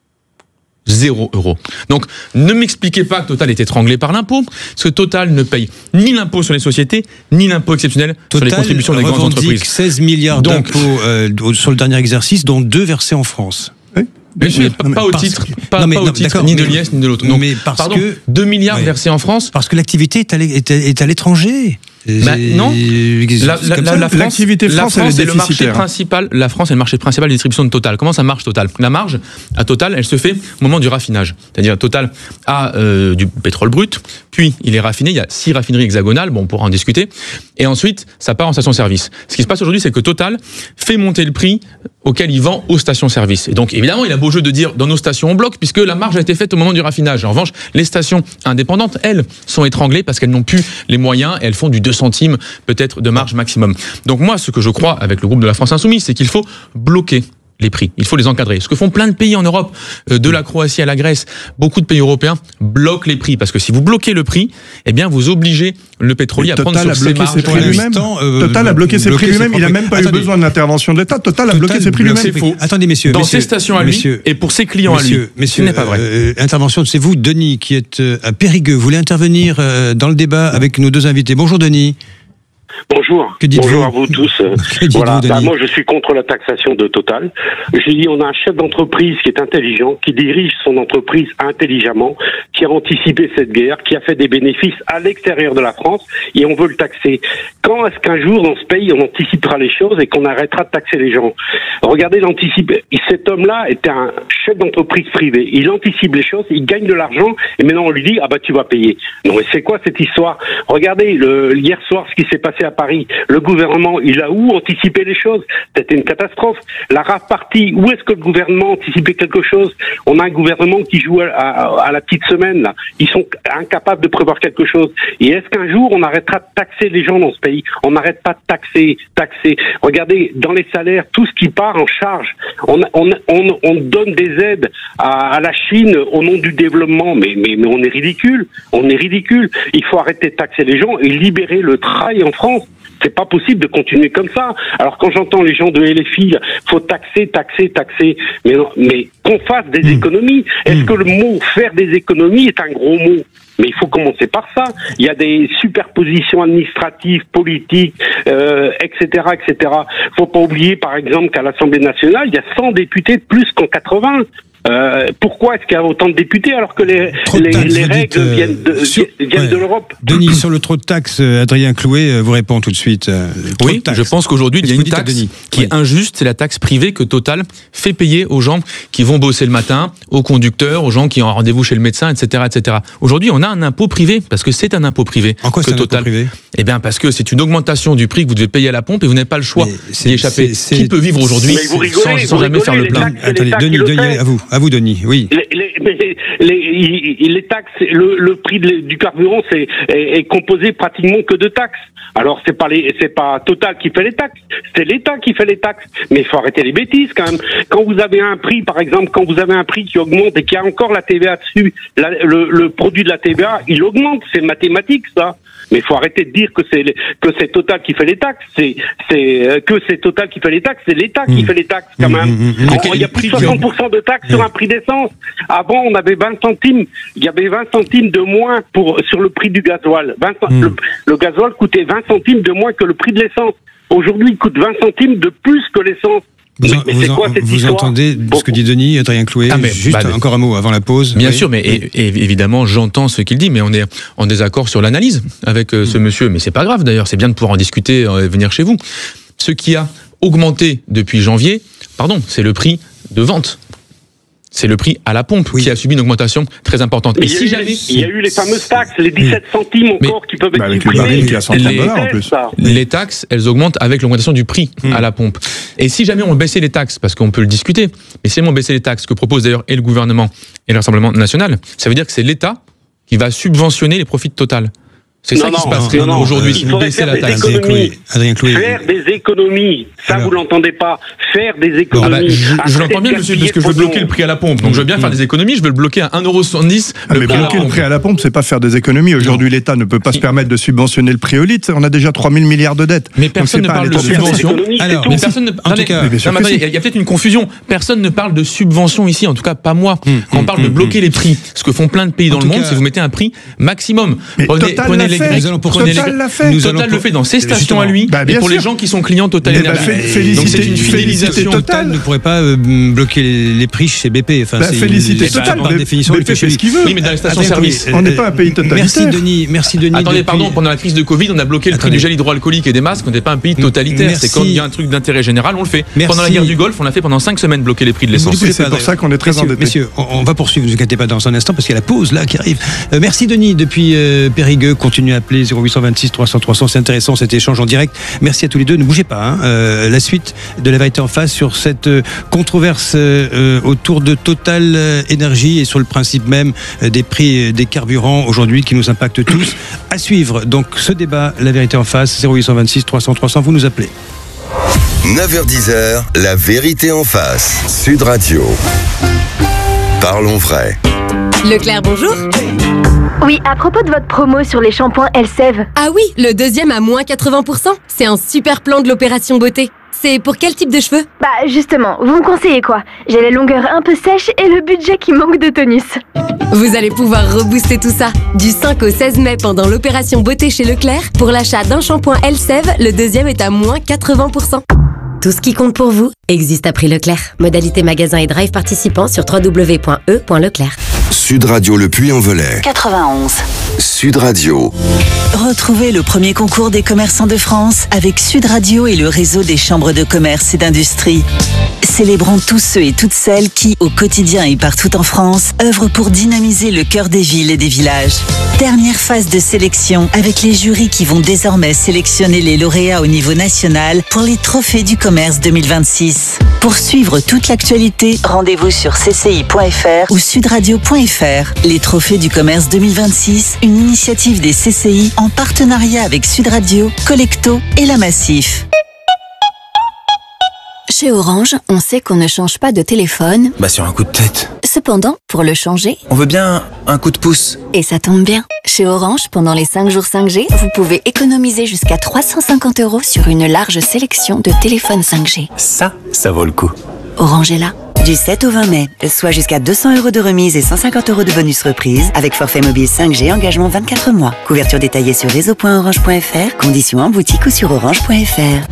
Zéro euro. Donc, ne m'expliquez pas que Total est étranglé par l'impôt, parce que Total ne paye ni l'impôt sur les sociétés, ni l'impôt exceptionnel Total sur les contributions des grandes entreprises. seize milliards d'impôts euh, sur le dernier exercice, dont deux versés en France. Oui. Bien sûr, pas, pas au titre, que, pas, mais, pas au non, titre ni de l'I S ni de l'autre. Donc, mais parce pardon, que deux milliards oui. versés en France. Parce que l'activité est à, est à, est à l'étranger. Bah, non, la, la, la, la France, l'activité France, la France est, est le marché principal. La France est le marché principal de distribution de Total. Comment ça marche Total ? La marge à Total, elle se fait au moment du raffinage. C'est-à-dire Total a euh, du pétrole brut, puis il est raffiné. Il y a six raffineries hexagonales. Bon, on pourra en discuter. Et ensuite, ça part en station-service. Ce qui se passe aujourd'hui, c'est que Total fait monter le prix auquel il vend aux stations-service. Et donc, évidemment, il a beau jeu de dire dans nos stations on bloque, puisque la marge a été faite au moment du raffinage. En revanche, les stations indépendantes, elles, sont étranglées parce qu'elles n'ont plus les moyens et elles font du deux centimes peut-être de marge maximum. Donc moi, ce que je crois avec le groupe de la France Insoumise, c'est qu'il faut bloquer les prix. Il faut les encadrer. Ce que font plein de pays en Europe, de la Croatie à la Grèce, beaucoup de pays européens bloquent les prix. Parce que si vous bloquez le prix, eh bien, vous obligez le pétrolier à prendre sur ses marges. Ses prix lui-même. Euh, Total a bloqué ses prix lui-même. Il n'a même pas Attendez. eu besoin de l'intervention de l'État. Total a Total bloqué ses prix lui-même. C'est faux. Attendez, messieurs. Dans messieurs, ses stations à lui messieurs, et pour ses clients messieurs, à lui. Messieurs, ce n'est pas vrai. Euh, intervention, c'est vous, Denis, qui êtes à Périgueux. Vous voulez intervenir euh, dans le débat avec nos deux invités. Bonjour, Denis. Bonjour. Que dites-vous ? Bonjour à vous tous. Voilà. Bah, moi, je suis contre la taxation de Total. J'ai dit, on a un chef d'entreprise qui est intelligent, qui dirige son entreprise intelligemment, qui a anticipé cette guerre, qui a fait des bénéfices à l'extérieur de la France, et on veut le taxer. Quand est-ce qu'un jour, dans ce pays, on anticipera les choses et qu'on arrêtera de taxer les gens ? Regardez l'anticiper. Cet homme-là était un chef d'entreprise privé. Il anticipe les choses, il gagne de l'argent, et maintenant on lui dit, ah bah tu vas payer. Non mais c'est quoi cette histoire ? Regardez, le, hier soir, ce qui s'est passé à Paris, le gouvernement, il a où anticipé les choses ? C'était une catastrophe. La rave partie, où est-ce que le gouvernement a anticipé quelque chose ? On a un gouvernement qui joue à, à, à la petite semaine, là. Ils sont incapables de prévoir quelque chose. Et est-ce qu'un jour, on arrêtera de taxer les gens dans ce pays ? On n'arrête pas de taxer, taxer. Regardez, dans les salaires, tout ce qui part en charge, on, on, on, on donne des aides à, à la Chine au nom du développement, mais, mais, mais on est ridicule. On est ridicule. Il faut arrêter de taxer les gens et libérer le travail en France. C'est pas possible de continuer comme ça. Alors quand j'entends les gens de L F I, faut taxer, taxer, taxer, mais non, mais qu'on fasse des économies. Est-ce que le mot faire des économies est un gros mot ? Mais il faut commencer par ça. Il y a des superpositions administratives, politiques, euh, et cetera, et cetera. Faut pas oublier, par exemple, qu'à l'Assemblée nationale, il y a cent députés de plus qu'en quatre-vingts. Euh, pourquoi est-ce qu'il y a autant de députés alors que les, les, taxes, les règles dites, euh, viennent de, sur, viennent ouais. de l'Europe? Denis, sur le trop de taxes, Adrien Clouet vous répond tout de suite. Oui, je pense qu'aujourd'hui, il y a une taxe qui est injuste, c'est la taxe privée que Total fait payer aux gens qui vont bosser le matin, aux conducteurs, aux gens qui ont rendez-vous chez le médecin, et cetera, et cetera. Aujourd'hui, on a un impôt privé, parce que c'est un impôt privé. En quoi que c'est un Total. impôt privé? Eh bien, parce que c'est une augmentation du prix que vous devez payer à la pompe et vous n'avez pas le choix d'y échapper. Qui peut vivre aujourd'hui sans, sans jamais faire le plein? Attendez, Denis, Denis, à vous, à vous, Denis, oui. Les, les, les, les, les taxes, le, le prix de, du carburant, c'est est, est composé pratiquement que de taxes. Alors c'est pas les, c'est pas Total qui fait les taxes, c'est l'État qui fait les taxes. Mais il faut arrêter les bêtises quand même. Quand vous avez un prix, par exemple, quand vous avez un prix qui augmente et qu'il y a encore la T V A dessus, la, le, le produit de la T V A, il augmente. C'est mathématique ça. Mais il faut arrêter de dire que c'est que c'est Total qui fait les taxes. C'est c'est que c'est Total qui fait les taxes. C'est l'État qui mmh. fait les taxes quand même. Mmh, mmh, mmh. Il y a plus de soixante pour cent de taxes mmh. sur un prix d'essence. Avant, on avait vingt centimes. Il y avait vingt centimes de moins pour sur le prix du gasoil. vingt, mmh. le, le gasoil coûtait vingt centimes de moins que le prix de l'essence. Aujourd'hui, il coûte vingt centimes de plus que l'essence. Vous, en, vous, quoi, en, vous entendez bon. ce que dit Denis, Adrien Clouet? ah, Juste bah, encore un mot avant la pause. Bien oui. sûr, mais et, et, évidemment, j'entends ce qu'il dit, mais on est en désaccord sur l'analyse avec euh, mmh. ce monsieur. Mais c'est pas grave d'ailleurs, c'est bien de pouvoir en discuter, euh, venir chez vous. Ce qui a augmenté depuis janvier, pardon, c'est le prix de vente. C'est le prix à la pompe oui. qui a subi une augmentation très importante. Mais et si jamais... Il y a eu les fameuses taxes, les dix-sept centimes encore mais, qui peuvent être bah supprimés. Les, les taxes, elles augmentent avec l'augmentation du prix mmh. à la pompe. Et si jamais on baissait les taxes, parce qu'on peut le discuter, mais si jamais on baissait les taxes, que propose d'ailleurs et le gouvernement et le Rassemblement national, ça veut dire que c'est l'État qui va subventionner les profits de Total. C'est non, ça qui non, se passerait aujourd'hui euh, si vous baissez la taxe. Adrien Clouet. Faire des économies, ça Alors. vous l'entendez pas. Faire des économies. Ah bah, je je l'entends bien, monsieur, parce que je veux bloquer le prix à la pompe. Donc je veux bien mmh. faire des économies, je veux le bloquer à un euro soixante-dix. Ah, mais bloquer le prix à la pompe, c'est pas faire des économies. Aujourd'hui, l'État ne peut pas se permettre de subventionner le prix au litre. On a déjà trois mille milliards de dettes. Mais personne ne parle de subvention. Alors, mais personne ne. En tout cas, il y a peut-être une confusion. Personne ne parle de subvention ici, en tout cas pas moi. Quand on parle de bloquer les prix, ce que font plein de pays dans le monde, c'est vous mettez un prix maximum. Prenez les Grecs. Total l'a fait. Nous Total le fait dans ses stations à lui bah, et pour sûr. les gens qui sont clients Total Énergie. Bah, donc c'est une fidélisation. Total ne pourrait pas euh, bloquer les, les prix chez B P. Enfin, bah, féliciter Total. Par définition, B P fait ce qu'il veut. Oui, mais dans les stations-service. On n'est pas un pays totalitaire. Merci Denis. Merci Denis. Attendez, pardon. Pendant la crise de Covid, on a bloqué le prix du gel hydroalcoolique et des masques. On n'est pas un pays totalitaire. C'est quand il y a un truc d'intérêt général, on le fait. Pendant la guerre du Golfe, on a fait pendant cinq semaines bloquer les prix de l'essence. C'est pour ça qu'on est très endettés. Messieurs, on va poursuivre. Ne vous inquiétez pas dans un instant parce qu'il y a la pause là qui arrive. Merci Denis depuis Périgueux. Continuez à appeler zéro huit vingt-six trois cents trois cents. C'est intéressant cet échange en direct. Merci à tous les deux. Ne bougez pas. Hein. Euh, la suite de La Vérité en face sur cette euh, controverse euh, autour de Total Énergie et sur le principe même euh, des prix des carburants aujourd'hui qui nous impactent tous. À suivre donc ce débat, La Vérité en face, zéro huit vingt-six trois cents trois cents. Vous nous appelez. neuf heures dix, La Vérité en face. Sud Radio. Parlons vrai. Leclerc, bonjour. Oui, à propos de votre promo sur les shampoings Elseve. Ah oui, le deuxième à moins quatre-vingts pour cent. C'est un super plan de l'opération beauté. C'est pour quel type de cheveux? Bah justement, vous me conseillez quoi? J'ai la longueur un peu sèche et le budget qui manque de tonus. Vous allez pouvoir rebooster tout ça. Du cinq au seize mai pendant l'opération beauté chez Leclerc, pour l'achat d'un shampoing Elseve, le deuxième est à moins quatre-vingts pour cent. Tout ce qui compte pour vous existe à prix Leclerc. Modalité magasin et drive participants sur w w w point e point leclerc. Sud Radio Le Puy-en-Velay. quatre-vingt-onze. Sud Radio. Retrouvez le premier concours des commerçants de France avec Sud Radio et le réseau des chambres de commerce et d'industrie. Célébrons tous ceux et toutes celles qui, au quotidien et partout en France, œuvrent pour dynamiser le cœur des villes et des villages. Dernière phase de sélection avec les jurys qui vont désormais sélectionner les lauréats au niveau national pour les trophées du commerce deux mille vingt-six. Pour suivre toute l'actualité, rendez-vous sur c c i point f r ou sudradio point f r. Les trophées du commerce deux mille vingt-six, une initiative des C C I en partenariat avec Sud Radio, Collecto et La Massif. Chez Orange, on sait qu'on ne change pas de téléphone. Bah sur un coup de tête. Cependant, pour le changer, on veut bien un coup de pouce. Et ça tombe bien. Chez Orange, pendant les cinq jours cinq G, vous pouvez économiser jusqu'à trois cent cinquante euros sur une large sélection de téléphones cinq G. Ça, ça vaut le coup. Orange est là. Du sept au vingt mai, soit jusqu'à deux cents euros de remise et cent cinquante euros de bonus reprise avec forfait mobile cinq G, engagement vingt-quatre mois. Couverture détaillée sur réseau point orange point f r, conditions en boutique ou sur orange point f r.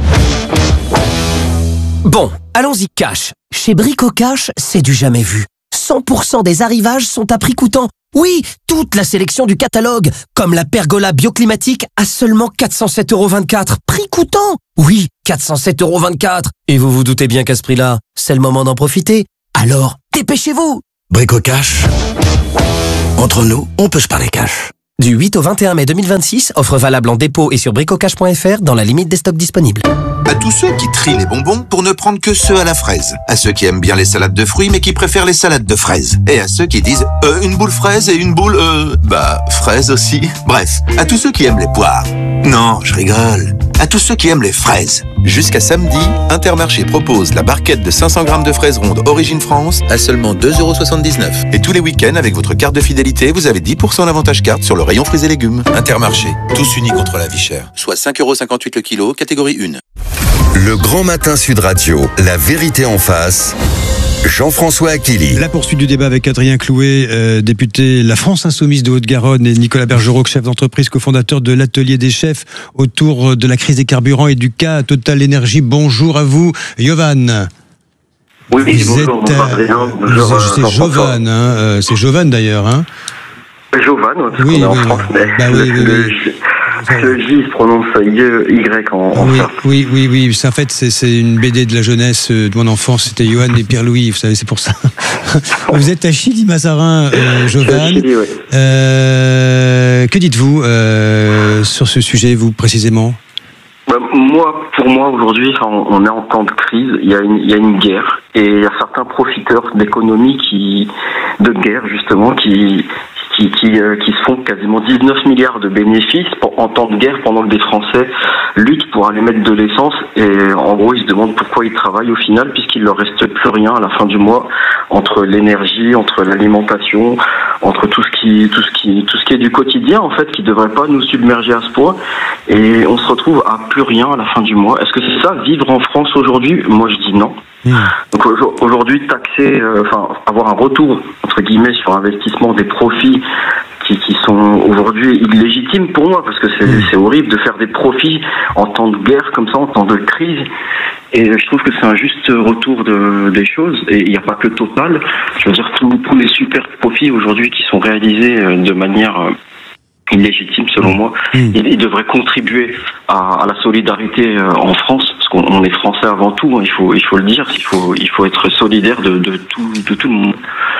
Bon, allons-y cash. Chez Brico Cash, c'est du jamais vu. cent pour cent des arrivages sont à prix coûtant. Oui, toute la sélection du catalogue, comme la pergola bioclimatique à seulement quatre cent sept euros vingt-quatre. Prix coûtant. Oui, quatre cent sept euros vingt-quatre. Et vous vous doutez bien qu'à ce prix-là, c'est le moment d'en profiter. Alors, dépêchez-vous. Brico Cash. Entre nous, on peut se parler cash. Du huit au vingt et un mai deux mille vingt-six, offre valable en dépôt et sur bricocash point f r dans la limite des stocks disponibles. À tous ceux qui trient les bonbons pour ne prendre que ceux à la fraise. À ceux qui aiment bien les salades de fruits mais qui préfèrent les salades de fraises. Et à ceux qui disent euh, une boule fraise et une boule euh... bah, fraise aussi. Bref, à tous ceux qui aiment les poires. Non, je rigole. À tous ceux qui aiment les fraises. Jusqu'à samedi, Intermarché propose la barquette de cinq cents grammes de fraises rondes Origine France à seulement deux euros soixante-dix-neuf. Et tous les week-ends, avec votre carte de fidélité, vous avez dix pour cent d'avantage carte sur le rayon fruits et légumes. Intermarché, tous unis contre la vie chère. Soit cinq euros cinquante-huit le kilo, catégorie un. Le Grand Matin Sud Radio, la vérité en face. Jean-François Aquili. La poursuite du débat avec Adrien Clouet, euh, député La France Insoumise de Haute-Garonne, et Nicolas Bergerot, chef d'entreprise, cofondateur de l'Atelier des chefs, autour de la crise des carburants et du cas Total Énergie. Bonjour à vous, Yovan. Oui, vous bonjour, êtes, bonjour Adrien. Bonjour, c'est Jovan, hein, euh, c'est Jovan d'ailleurs. Hein. Jovan, parce oui, qu'on est en oui, France, mais bah, oui, le, oui, le, oui. le J se prononce Y en, en oui, France. oui, oui, oui. C'est, en fait, c'est, c'est une B D de la jeunesse de mon enfance. C'était Johan et Pierre-Louis, vous savez, c'est pour ça. Vous êtes à Chilly-Mazarin, euh, Jovan. Chilly, oui. euh, que dites-vous euh, sur ce sujet, vous, précisément? Bah, moi, pour moi, aujourd'hui, on, on est en temps de crise. Il y a une, il y a une guerre. Et il y a certains profiteurs d'économie qui, de guerre, justement, qui, qui, qui, euh, qui se font quasiment dix-neuf milliards de bénéfices pour, en temps de guerre pendant que des Français luttent pour aller mettre de l'essence. Et en gros, ils se demandent pourquoi ils travaillent au final, puisqu'il leur reste plus rien à la fin du mois entre l'énergie, entre l'alimentation, entre tout ce qui, tout ce qui, tout ce qui est du quotidien, en fait, qui devrait pas nous submerger à ce point. Et on se retrouve à plus rien à la fin du mois. Est-ce que c'est ça, vivre en France aujourd'hui? Moi, je dis non. Mmh. Donc aujourd'hui, taxer, euh, enfin avoir un retour entre guillemets sur investissement des profits qui, qui sont aujourd'hui illégitimes pour moi, parce que c'est, mmh. c'est horrible de faire des profits en temps de guerre comme ça, en temps de crise. Et je trouve que c'est un juste retour de, des choses. Et il n'y a pas que Total. Je veux dire, tous, tous les super profits aujourd'hui qui sont réalisés de manière euh, illégitime selon moi, mmh. il, il devrait contribuer à, à la solidarité euh, en France, parce qu'on on est français avant tout, hein, il faut il faut le dire, il faut il faut être solidaire de, de tout de tout le monde.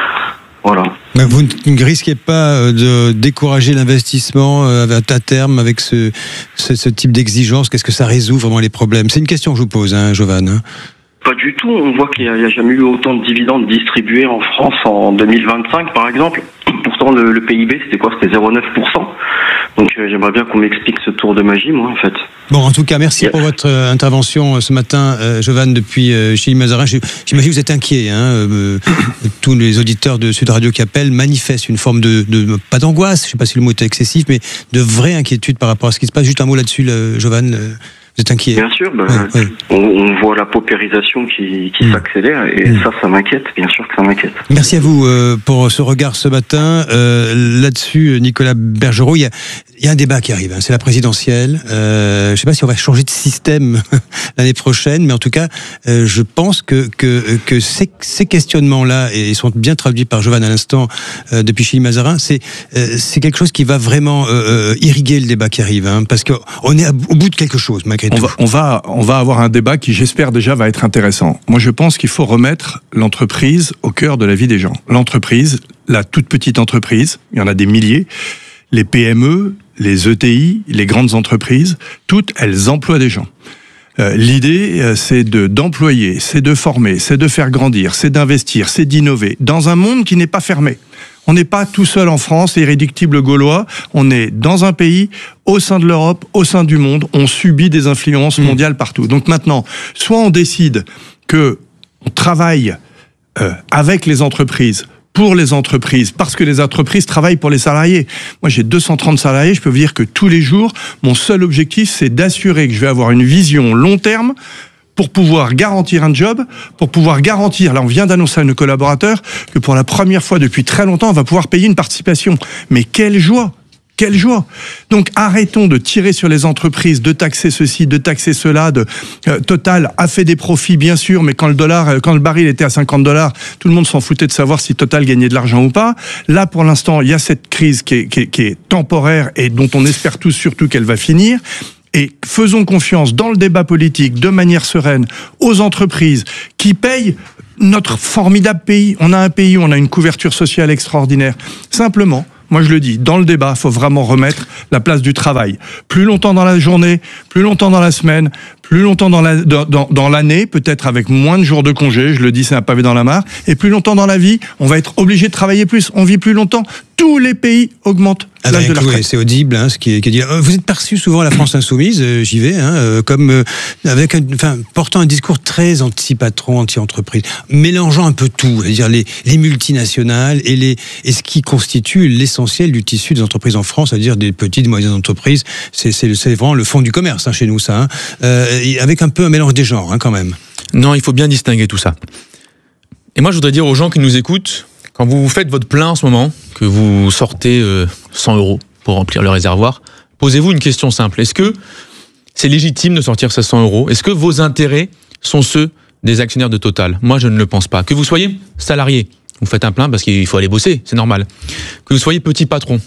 Voilà. Mais vous ne risquez pas de décourager l'investissement à terme avec ce, ce, ce type d'exigence? Qu'est-ce que ça résout vraiment les problèmes? C'est une question que je vous pose, hein, Jovan. Hein. Pas du tout. On voit qu'il n'y a, a jamais eu autant de dividendes distribués en France en deux mille vingt-cinq, par exemple. Pourtant, le, le P I B, c'était quoi? C'était zéro virgule neuf pour cent. Donc, euh, j'aimerais bien qu'on m'explique ce tour de magie, moi, en fait. Bon, en tout cas, merci yeah. pour votre euh, intervention euh, ce matin, euh, Jovan, depuis euh, Chilly-Mazarin. J'imagine que vous êtes inquiet. Hein, euh, tous les auditeurs de Sud Radio qui appellent manifestent une forme de, de pas d'angoisse, je ne sais pas si le mot est excessif, mais de vraie inquiétude par rapport à ce qui se passe. Juste un mot là-dessus, là, Jovan. Euh, Vous êtes inquiet? Bien sûr, bah, ouais, ouais. On, on voit la paupérisation qui, qui mmh. s'accélère et mmh. ça, ça m'inquiète, bien sûr que ça m'inquiète. Merci à vous euh, pour ce regard ce matin. Euh, là-dessus, Nicolas Bergerot, il y a, il y a un débat qui arrive, hein, c'est la présidentielle. Euh, je ne sais pas si on va changer de système l'année prochaine, mais en tout cas, euh, je pense que, que, que ces, ces questionnements-là, et ils sont bien traduits par Jovan à l'instant euh, depuis Chilly-Mazarin, c'est, euh, c'est quelque chose qui va vraiment euh, irriguer le débat qui arrive, hein, parce qu'on est au bout de quelque chose, malgré On va, on, va, on va avoir un débat qui, j'espère déjà, va être intéressant. Moi, je pense qu'il faut remettre l'entreprise au cœur de la vie des gens. L'entreprise, la toute petite entreprise, il y en a des milliers, les P M E, les E T I, les grandes entreprises, toutes, elles emploient des gens. Euh, l'idée, euh, c'est de, d'employer, c'est de former, c'est de faire grandir, c'est d'investir, c'est d'innover, dans un monde qui n'est pas fermé. On n'est pas tout seul en France, irréductible gaulois. On est dans un pays, au sein de l'Europe, au sein du monde. On subit des influences mondiales partout. Donc maintenant, soit on décide que on travaille euh, avec les entreprises, pour les entreprises, parce que les entreprises travaillent pour les salariés. Moi, j'ai deux cent trente salariés. Je peux vous dire que tous les jours, mon seul objectif, c'est d'assurer que je vais avoir une vision long terme pour pouvoir garantir un job, pour pouvoir garantir, là on vient d'annoncer à nos collaborateurs que pour la première fois depuis très longtemps, on va pouvoir payer une participation. Mais quelle joie! Quelle joie! Donc arrêtons de tirer sur les entreprises, de taxer ceci, de taxer cela. De, euh, Total a fait des profits bien sûr, mais quand le dollar, quand le baril était à cinquante dollars, tout le monde s'en foutait de savoir si Total gagnait de l'argent ou pas. Là pour l'instant, il y a cette crise qui est, qui est, qui est temporaire et dont on espère tous surtout qu'elle va finir. Et faisons confiance dans le débat politique de manière sereine aux entreprises qui payent notre formidable pays. On a un pays où on a une couverture sociale extraordinaire. Simplement, moi je le dis, dans le débat, il faut vraiment remettre la place du travail. Plus longtemps dans la journée, plus longtemps dans la semaine, plus longtemps dans, la, dans, dans, dans l'année, peut-être avec moins de jours de congé, je le dis, c'est un pavé dans la mare, et plus longtemps dans la vie, on va être obligé de travailler plus, on vit plus longtemps. Tous les pays augmentent l'âge de la retraite. C'est audible, hein, ce qui est, qui est dit. Vous êtes perçu souvent à la France Insoumise, euh, j'y vais, hein, euh, comme euh, avec, un, enfin, portant un discours très anti-patron, anti-entreprise, mélangeant un peu tout, c'est-à-dire les, les multinationales et les et ce qui constitue l'essentiel du tissu des entreprises en France, c'est-à-dire des petites, moyennes entreprises. C'est, c'est, c'est vraiment le fond du commerce hein, chez nous, ça. Hein, euh, avec un peu un mélange des genres, hein, quand même. Non, il faut bien distinguer tout ça. Et moi, je voudrais dire aux gens qui nous écoutent. Quand vous faites votre plein en ce moment, que vous sortez euh, cent euros pour remplir le réservoir, posez-vous une question simple. Est-ce que c'est légitime de sortir ces cent euros? Est-ce que vos intérêts sont ceux des actionnaires de Total? Moi, je ne le pense pas. Que vous soyez salarié, vous faites un plein parce qu'il faut aller bosser, c'est normal. Que vous soyez petit patron,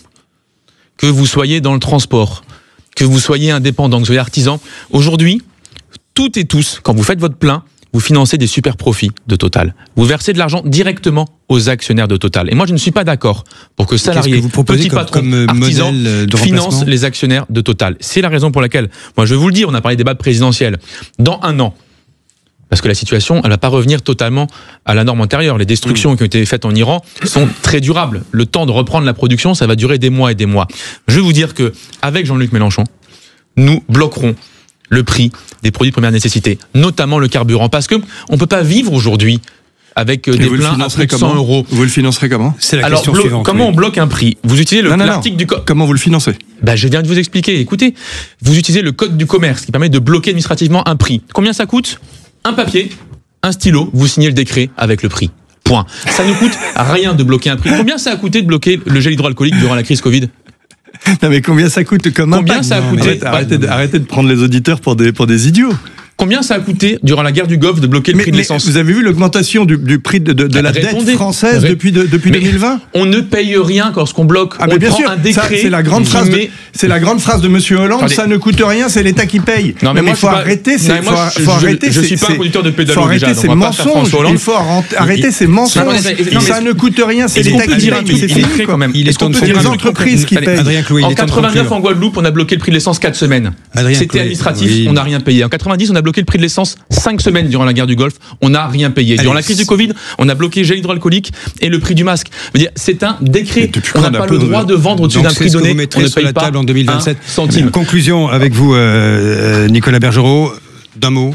que vous soyez dans le transport, que vous soyez indépendant, que vous soyez artisan, aujourd'hui, toutes et tous, quand vous faites votre plein, vous financez des super profits de Total. Vous versez de l'argent directement aux actionnaires de Total. Et moi, je ne suis pas d'accord pour que salariés, que petits patrons, artisans financent les actionnaires de Total. C'est la raison pour laquelle, moi je vous le dis, on a parlé des débats présidentiels. Dans un an, parce que la situation, elle ne va pas revenir totalement à la norme antérieure. Les destructions mmh. qui ont été faites en Iran sont très durables. Le temps de reprendre la production, ça va durer des mois et des mois. Je vais vous dire que avec Jean-Luc Mélenchon, nous bloquerons le prix des produits de première nécessité, notamment le carburant, parce que on peut pas vivre aujourd'hui avec des pleins à plus de cent euros. Vous le financerez comment? C'est la Alors, question blo- suivante. Comment oui. on bloque un prix? Vous utilisez le, non, non, l'article non. du code. Comment vous le financez? Ben, je viens de vous expliquer. Écoutez, vous utilisez le code du commerce qui permet de bloquer administrativement un prix. Combien ça coûte? Un papier, un stylo, vous signez le décret avec le prix. Point. Ça ne coûte rien de bloquer un prix. Combien ça a coûté de bloquer le gel hydroalcoolique durant la crise Covid? Non mais combien ça coûte comme Combien impact? ça a coûté? Arrêtez, arrêtez, de, arrêtez de prendre les auditeurs pour des, pour des idiots. Combien ça a coûté durant la guerre du Golfe de bloquer le mais, prix de l'essence? Vous avez vu l'augmentation du, du prix de, de, de la Répondez. dette française Ré... depuis, de, depuis deux mille vingt? On ne paye rien lorsqu'on bloque. Ah on bien prend sûr, un décret. Ça, c'est la grande phrase. De, c'est la grande phrase de Monsieur Hollande. Attendez. Ça ne coûte rien, c'est l'État qui paye. Non mais, mais il faut arrêter. C'est, non, moi, faut, je, faut arrêter. Je, je suis pas un conducteur de pédalo. Il faut arrêter ces mensonges. Il faut arrêter ces mensonges. Ça ne coûte rien, c'est l'État qui paye. C'est fini quand même. Est-ce qu'on peut dire les entreprises qui payent? En quatre-vingt-neuf en Guadeloupe, on a bloqué le prix de l'essence quatre semaines. C'était administratif, on n'a rien payé. En quatre-vingt-dix, on a bloqué le prix de l'essence cinq semaines durant la guerre du Golfe, on n'a rien payé. Durant Allez, la crise du Covid, on a bloqué gel hydroalcoolique et le prix du masque. C'est un décret. On n'a pas le droit de vendre au-dessus d'un prix donné. On ne paye la pas table en deux mille vingt-sept. un centime. Conclusion avec vous, euh, Nicolas Bergerot. D'un mot.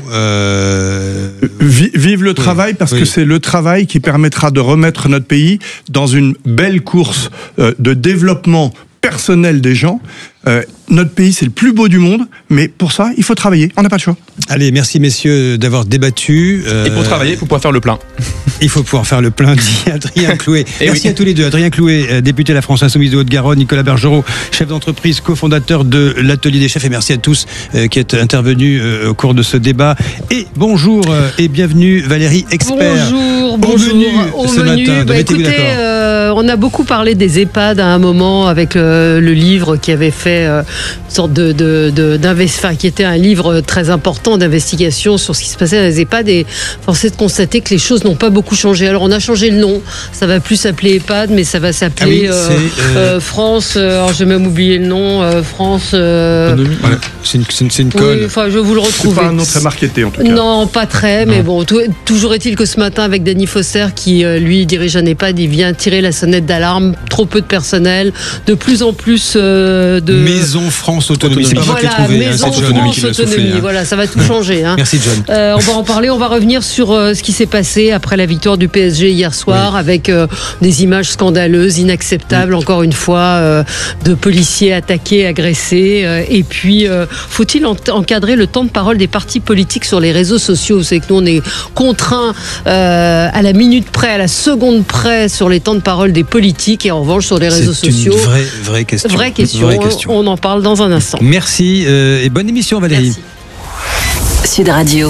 Euh... Vive le oui, travail, parce oui. que c'est le travail qui permettra de remettre notre pays dans une belle course euh, de développement personnel des gens. Euh, notre pays, c'est le plus beau du monde, mais pour ça, il faut travailler. On n'a pas de choix. Allez, merci messieurs d'avoir débattu. Euh... Et pour travailler, il faut pouvoir faire le plein. Il faut pouvoir faire le plein, dit Adrien Clouet. Merci oui. à tous les deux. Adrien Clouet, député de la France Insoumise de Haute-Garonne, Nicolas Bergerot, chef d'entreprise, cofondateur de l'Atelier des chefs. Et merci à tous euh, qui êtes intervenus euh, au cours de ce débat. Et bonjour euh, et bienvenue Valérie, expert. Bonjour, bonjour. Au menu, au ce menu matin. bah, écoutez, euh, on a beaucoup parlé des EHPAD à un moment avec le, le livre qui avait fait euh, une sorte de, de, de enfin, qui était un livre très important d'investigation sur ce qui se passait dans les EHPAD, et force est de constater que les choses n'ont pas beaucoup changé. Alors on a changé le nom, ça va plus s'appeler EHPAD, mais ça va s'appeler ah oui, euh, euh... Euh, France. Euh, alors j'ai même oublié le nom. Euh, France. Euh... Voilà. C'est une, c'est une, c'est une colle. Oui, enfin, je vais vous le retrouver. C'est pas un nom très marketé en tout cas. Non, pas très, non. mais bon. Tout, toujours est-il que ce matin, avec Denis Fosser, qui euh, lui dirige un EHPAD, il vient tirer la sonnette d'alarme. Trop peu de personnel, de plus en plus euh, de maisons Maison France Autonomie. C'est pas moi qui ai Voilà, trouvé. hein, Maison c'est John France qui l'a Autonomie. soufflé, hein. Voilà, ça va tout changer. Hein. Merci John. Euh, on va en parler. On va revenir sur euh, ce qui s'est passé après la victoire du P S G hier soir, oui. avec euh, des images scandaleuses, inacceptables, oui. encore une fois, euh, de policiers attaqués, agressés. Euh, et puis, euh, faut-il en- encadrer le temps de parole des partis politiques sur les réseaux sociaux? C'est que nous, on est contraints euh, à la minute près, à la seconde près sur les temps de parole des politiques, et en revanche sur les réseaux C'est sociaux. une vraie, vraie question. Vraie question. Vraie question. On en parle dans un instant. Merci euh, et bonne émission Valérie. Merci. Sud Radio.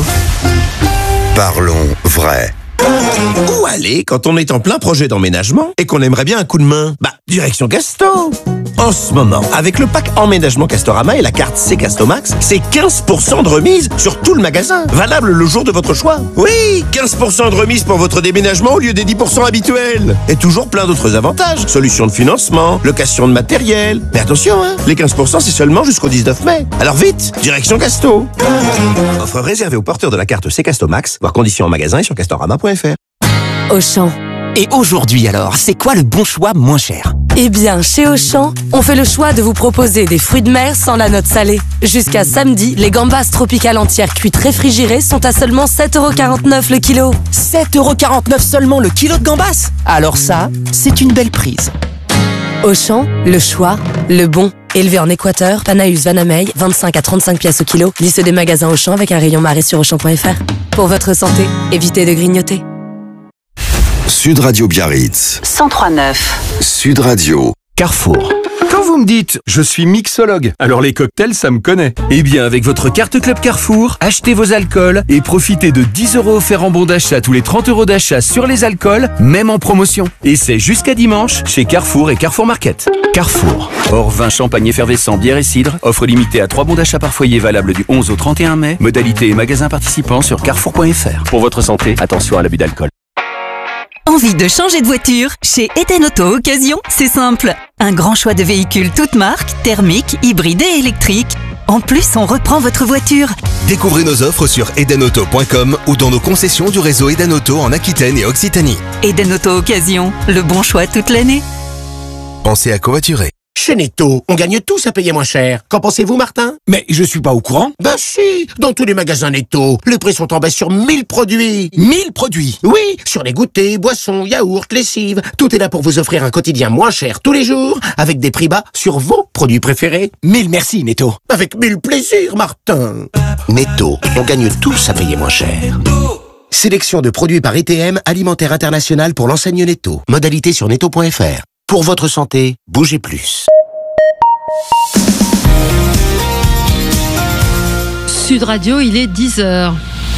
Parlons vrai. Où aller quand on est en plein projet d'emménagement et qu'on aimerait bien un coup de main? Bah, direction Casto. En ce moment, avec le pack emménagement Castorama et la carte C Castomax, c'est quinze pour cent de remise sur tout le magasin. Valable le jour de votre choix. Oui, quinze pour cent de remise pour votre déménagement au lieu des dix pour cent habituels. Et toujours plein d'autres avantages. Solutions de financement, location de matériel. Mais attention, hein, les quinze pour cent c'est seulement jusqu'au dix-neuf mai. Alors vite, direction Casto. Offre réservée aux porteurs de la carte C Castomax, voir conditions en magasin et sur castorama point f r. Auchan. Et aujourd'hui alors, c'est quoi le bon choix moins cher? Eh bien, chez Auchan, on fait le choix de vous proposer des fruits de mer sans la note salée. Jusqu'à samedi, les gambas tropicales entières cuites réfrigérées sont à seulement sept euros quarante-neuf le kilo. sept euros quarante-neuf seulement le kilo de gambas? Alors ça, c'est une belle prise. Auchan, le choix, le bon. Élevé en Équateur, Panaeus Vanamey, vingt-cinq à trente-cinq pièces au kilo. Liste des magasins Auchan avec un rayon marée sur auchan point f r. Pour votre santé, évitez de grignoter. Sud Radio Biarritz. cent trois neuf. Sud Radio. Carrefour. Quand vous me dites « je suis mixologue », alors les cocktails, ça me connaît. Eh bien, avec votre carte Club Carrefour, achetez vos alcools et profitez de dix euros offerts en bon d'achat tous les trente euros d'achat sur les alcools, même en promotion. Et c'est jusqu'à dimanche chez Carrefour et Carrefour Market. Carrefour. Hors vin, champagne effervescent, bière et cidre. Offre limitée à trois bons d'achat par foyer valable du onze au trente et un mai. Modalité et magasins participants sur carrefour point f r. Pour votre santé, attention à l'abus d'alcool. Envie de changer de voiture? Chez Eden Auto Occasion, c'est simple. Un grand choix de véhicules toutes marques, thermiques, hybrides et électriques. En plus, on reprend votre voiture. Découvrez nos offres sur eden auto point com ou dans nos concessions du réseau Eden Auto en Aquitaine et Occitanie. Eden Auto Occasion, le bon choix toute l'année. Pensez à covoiturer. Chez Netto, on gagne tous à payer moins cher. Qu'en pensez-vous, Martin? Mais je suis pas au courant. Ben si, dans tous les magasins Netto, les prix sont en baisse sur mille produits. mille produits? Oui, sur les goûters, boissons, yaourts, lessives. Tout est là pour vous offrir un quotidien moins cher tous les jours, avec des prix bas sur vos produits préférés. Mille merci, Netto. Avec mille plaisirs, Martin. Netto, on gagne tous à payer moins cher. Sélection de produits par I T M, Alimentaire International pour l'enseigne Netto. Modalité sur netto point f r. Pour votre santé, bougez plus. Sud Radio, il est dix heures.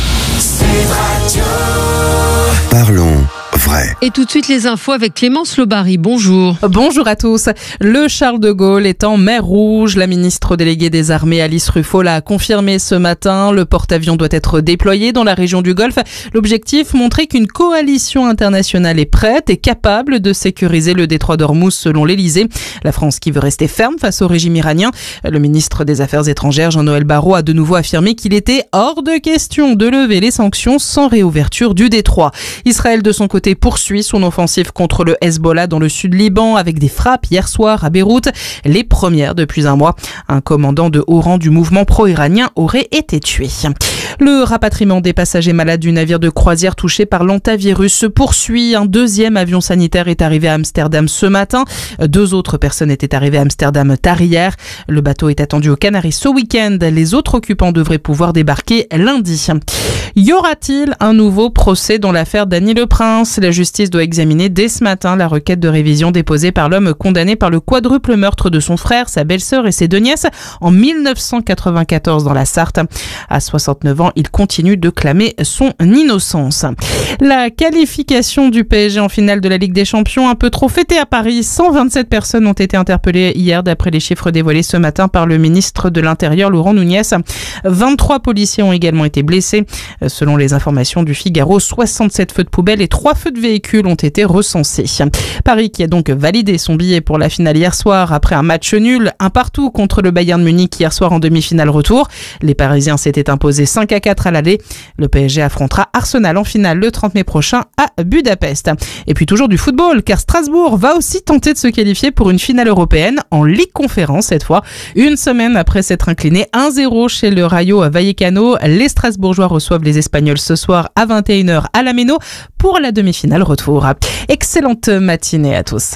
Parlons vrai. Et tout de suite les infos avec Clémence Lobary. Bonjour. Bonjour à tous. Le Charles de Gaulle est en mer Rouge. La ministre déléguée des Armées Alice Ruffo l'a confirmé ce matin. Le porte-avions doit être déployé dans la région du Golfe. L'objectif, montrer qu'une coalition internationale est prête et capable de sécuriser le détroit d'Ormuz selon l'Elysée. La France qui veut rester ferme face au régime iranien. Le ministre des Affaires étrangères Jean-Noël Barrot a de nouveau affirmé qu'il était hors de question de lever les sanctions sans réouverture du détroit. Israël de son côté poursuit son offensive contre le Hezbollah dans le sud Liban avec des frappes hier soir à Beyrouth, les premières depuis un mois. Un commandant de haut rang du mouvement pro-iranien aurait été tué. Le rapatriement des passagers malades du navire de croisière touché par l'hantavirus se poursuit. Un deuxième avion sanitaire est arrivé à Amsterdam ce matin. Deux autres personnes étaient arrivées à Amsterdam tard hier. Le bateau est attendu aux Canaries ce week-end. Les autres occupants devraient pouvoir débarquer lundi. Y aura-t-il un nouveau procès dans l'affaire Dany Le Prince? La justice doit examiner dès ce matin la requête de révision déposée par l'homme condamné par le quadruple meurtre de son frère, sa belle-sœur et ses deux nièces en mille neuf cent quatre-vingt-quatorze dans la Sarthe. À soixante-neuf ans, il continue de clamer son innocence. La qualification du P S G en finale de la Ligue des Champions, un peu trop fêtée à Paris. cent vingt-sept personnes ont été interpellées hier d'après les chiffres dévoilés ce matin par le ministre de l'Intérieur, Laurent Nunez. vingt-trois policiers ont également été blessés. Selon les informations du Figaro, soixante-sept feux de poubelle et trois feux de véhicules ont été recensés. Paris qui a donc validé son billet pour la finale hier soir après un match nul, un partout contre le Bayern Munich hier soir en demi-finale retour. Les Parisiens s'étaient imposés cinq à quatre à l'aller. Le P S G affrontera Arsenal en finale le trente trente mai prochain à Budapest. Et puis toujours du football, car Strasbourg va aussi tenter de se qualifier pour une finale européenne en Ligue Conférence cette fois. Une semaine après s'être incliné un zéro chez le Rayo Vallecano, les Strasbourgeois reçoivent les Espagnols ce soir à vingt et une heures à la Méno pour la demi-finale retour. Excellente matinée à tous.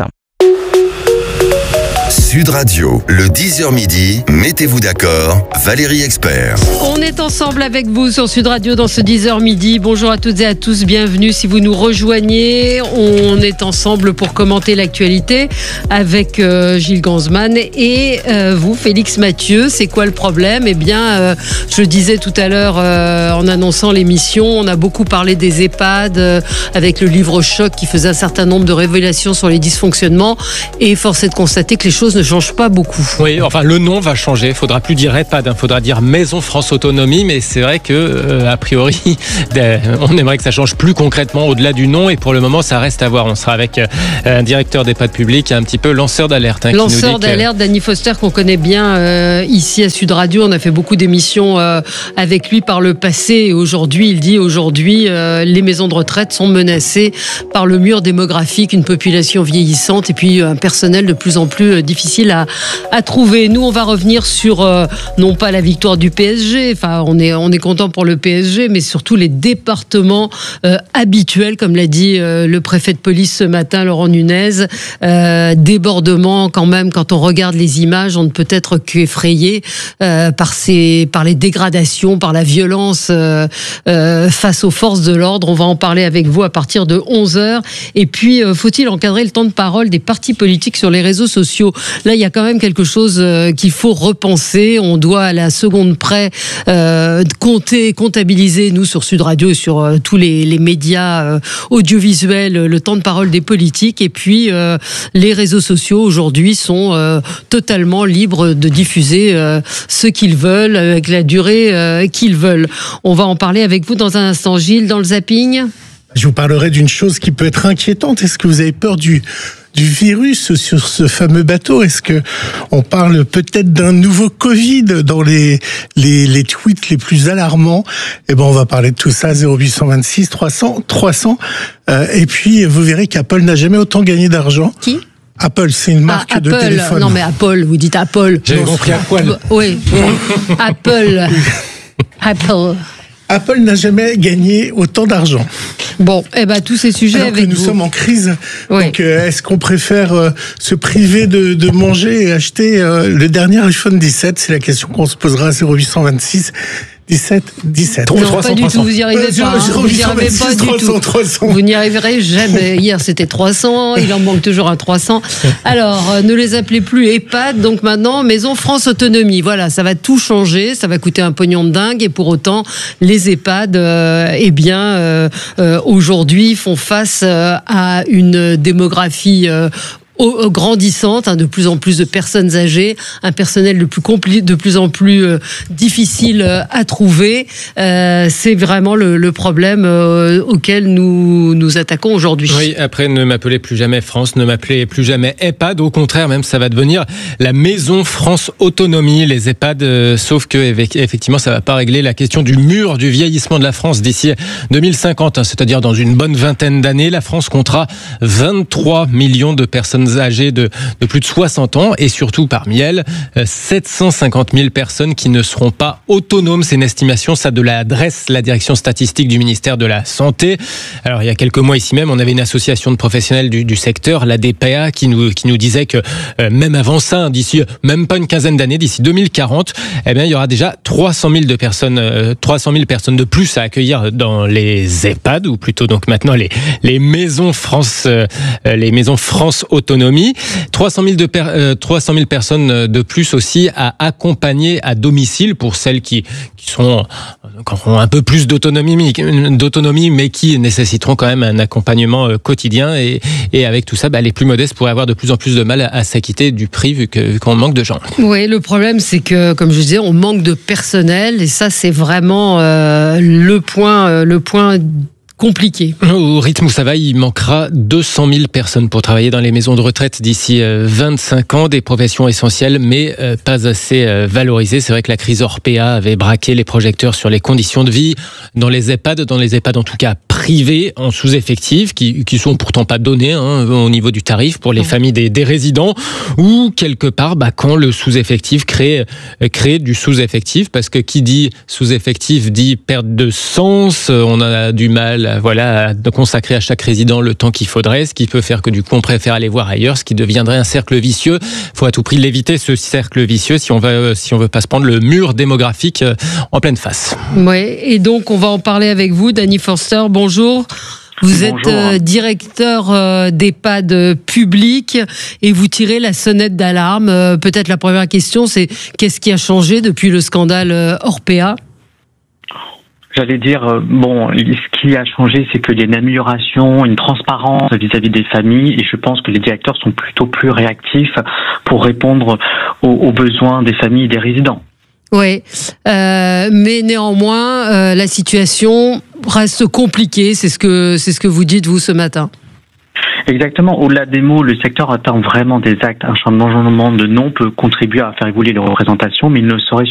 Sud Radio, le dix heures midi, mettez-vous d'accord, Valérie Expert. On est ensemble avec vous sur Sud Radio dans ce dix heures midi. Bonjour à toutes et à tous, bienvenue si vous nous rejoignez. On est ensemble pour commenter l'actualité avec euh, Gilles Gansman et euh, vous, Félix Mathieu. C'est quoi le problème ? Eh bien, euh, je le disais tout à l'heure euh, en annonçant l'émission, on a beaucoup parlé des EHPAD euh, avec le livre Choc qui faisait un certain nombre de révélations sur les dysfonctionnements et force est de constater que les choses ne changent pas beaucoup. Oui, enfin le nom va changer, il faudra plus dire EHPAD, il hein, faudra dire Maison France Autonomie, mais c'est vrai que euh, a priori on aimerait que ça change plus concrètement au-delà du nom et pour le moment ça reste à voir. On sera avec euh, un directeur d'EHPAD public, un petit peu lanceur d'alerte. Hein, lanceur d'alerte, que... Danny Foster qu'on connaît bien euh, ici à Sud Radio, on a fait beaucoup d'émissions euh, avec lui par le passé et aujourd'hui il dit aujourd'hui euh, les maisons de retraite sont menacées par le mur démographique, une population vieillissante et puis un personnel de plus en plus euh, difficile à, à trouver. Nous, on va revenir sur, euh, non pas la victoire du P S G, enfin, on est, on est content pour le P S G, mais surtout les départements euh, habituels, comme l'a dit euh, le préfet de police ce matin, Laurent Nunez. Euh, débordement, quand même, quand on regarde les images, on ne peut être qu'effrayé euh, par, ces, par les dégradations, par la violence euh, euh, face aux forces de l'ordre. On va en parler avec vous à partir de onze heures. Et puis, euh, faut-il encadrer le temps de parole des partis politiques sur les réseaux sociaux ? Là, il y a quand même quelque chose euh, qu'il faut repenser. On doit à la seconde près euh, compter, comptabiliser, nous, sur Sud Radio et sur euh, tous les, les médias euh, audiovisuels, le temps de parole des politiques. Et puis, euh, les réseaux sociaux, aujourd'hui, sont euh, totalement libres de diffuser euh, ce qu'ils veulent, avec la durée euh, qu'ils veulent. On va en parler avec vous dans un instant. Gilles, dans le zapping ? Je vous parlerai d'une chose qui peut être inquiétante. Est-ce que vous avez peur du... du virus sur ce fameux bateau? Est-ce que on parle peut-être d'un nouveau Covid dans les les, les tweets les plus alarmants? Eh ben, on va parler de tout ça. zéro huit cent vingt-six trois cents trois cents. Euh, et puis, vous verrez qu'Apple n'a jamais autant gagné d'argent. Qui? Apple, c'est une marque ah, Apple, de téléphone. Non, mais Apple, vous dites Apple. J'avais compris à poil. Oui, Apple. Apple. Apple n'a jamais gagné autant d'argent. Bon, eh ben tous ces sujets Alors avec que nous vous. sommes en crise. Oui. Donc, euh, est-ce qu'on préfère euh, se priver de, de manger et acheter euh, le dernier iPhone dix-sept? C'est la question qu'on se posera à zéro huit cent vingt-six dix-sept dix-sept. Non, trois cents, pas du tout, vous n'y arrivez pas. Hein. Vous n'y arrivez pas du tout. trois cents. Vous n'y arriverez jamais. Hier, c'était trois cents. Il en manque toujours un trois cents. Alors, euh, ne les appelez plus EHPAD. Donc maintenant, Maison France Autonomie. Voilà, ça va tout changer. Ça va coûter un pognon de dingue. Et pour autant, les EHPAD, euh, eh bien, euh, euh, aujourd'hui, font face euh, à une démographie euh, grandissante, hein, de plus en plus de personnes âgées, un personnel de plus compli- de plus en plus euh, difficile euh, à trouver. Euh, c'est vraiment le, le problème euh, auquel nous nous attaquons aujourd'hui. Oui, après ne m'appelez plus jamais France, ne m'appelez plus jamais EHPAD. Au contraire, même ça va devenir la Maison France Autonomie, les EHPAD. Euh, sauf que effectivement, ça va pas régler la question du mur du vieillissement de la France d'ici deux mille cinquante, hein, c'est-à-dire dans une bonne vingtaine d'années, la France comptera vingt-trois millions de personnes âgées de, de plus de soixante ans et surtout parmi elles, sept cent cinquante mille personnes qui ne seront pas autonomes. C'est une estimation, ça, de la D R E S, la direction statistique du ministère de la Santé. Alors, il y a quelques mois ici même, on avait une association de professionnels du, du secteur, l'A D P A, qui nous, qui nous disait que euh, même avant ça, d'ici même pas une quinzaine d'années, d'ici deux mille quarante, eh bien, il y aura déjà trois cent mille de personnes, euh, trois cent mille personnes de plus à accueillir dans les EHPAD, ou plutôt donc maintenant les, les maisons France, euh, les maisons France Autonomie. trois cent mille, de per, euh, trois cent mille personnes de plus aussi à accompagner à domicile pour celles qui, qui sont, qui ont un peu plus d'autonomie, d'autonomie, mais qui nécessiteront quand même un accompagnement quotidien. Et, et avec tout ça, bah, les plus modestes pourraient avoir de plus en plus de mal à, à s'acquitter du prix vu, que, vu qu'on manque de gens. Oui, le problème, c'est que, comme je disais, on manque de personnel et ça, c'est vraiment euh, le point, euh, le point compliqué. Au rythme où ça va, il manquera deux cent mille personnes pour travailler dans les maisons de retraite d'ici vingt-cinq ans, des professions essentielles mais pas assez valorisées. C'est vrai que la crise Orpea avait braqué les projecteurs sur les conditions de vie dans les EHPAD, dans les EHPAD en tout cas privés en sous-effectif, qui, qui sont pourtant pas donnés hein, au niveau du tarif pour les mmh. familles des, des résidents, ou quelque part bah, quand le sous-effectif crée, crée du sous-effectif, parce que qui dit sous-effectif dit perte de sens, on a du mal voilà, à consacrer à chaque résident le temps qu'il faudrait, ce qui peut faire que du coup on préfère aller voir ailleurs, ce qui deviendrait un cercle vicieux. Il faut à tout prix l'éviter, ce cercle vicieux, si on veut, si on veut pas se prendre le mur démographique en pleine face. Ouais, et donc on va en parler avec vous, Danny Forster. Bonjour. Vous Bonjour. êtes euh, directeur euh, d'EHPAD public et vous tirez la sonnette d'alarme. Euh, peut-être la première question, c'est qu'est-ce qui a changé depuis le scandale euh, Orpea ? J'allais dire, euh, bon, ce qui a changé, c'est qu'il y a une amélioration, une transparence vis-à-vis des familles, et je pense que les directeurs sont plutôt plus réactifs pour répondre aux, aux besoins des familles et des résidents. Oui, euh, mais néanmoins, euh, la situation reste compliquée, c'est ce que, c'est ce que vous dites, vous, ce matin. Exactement. Au-delà des mots, le secteur attend vraiment des actes. Un changement de nom peut contribuer à faire évoluer les représentations, mais il ne saurait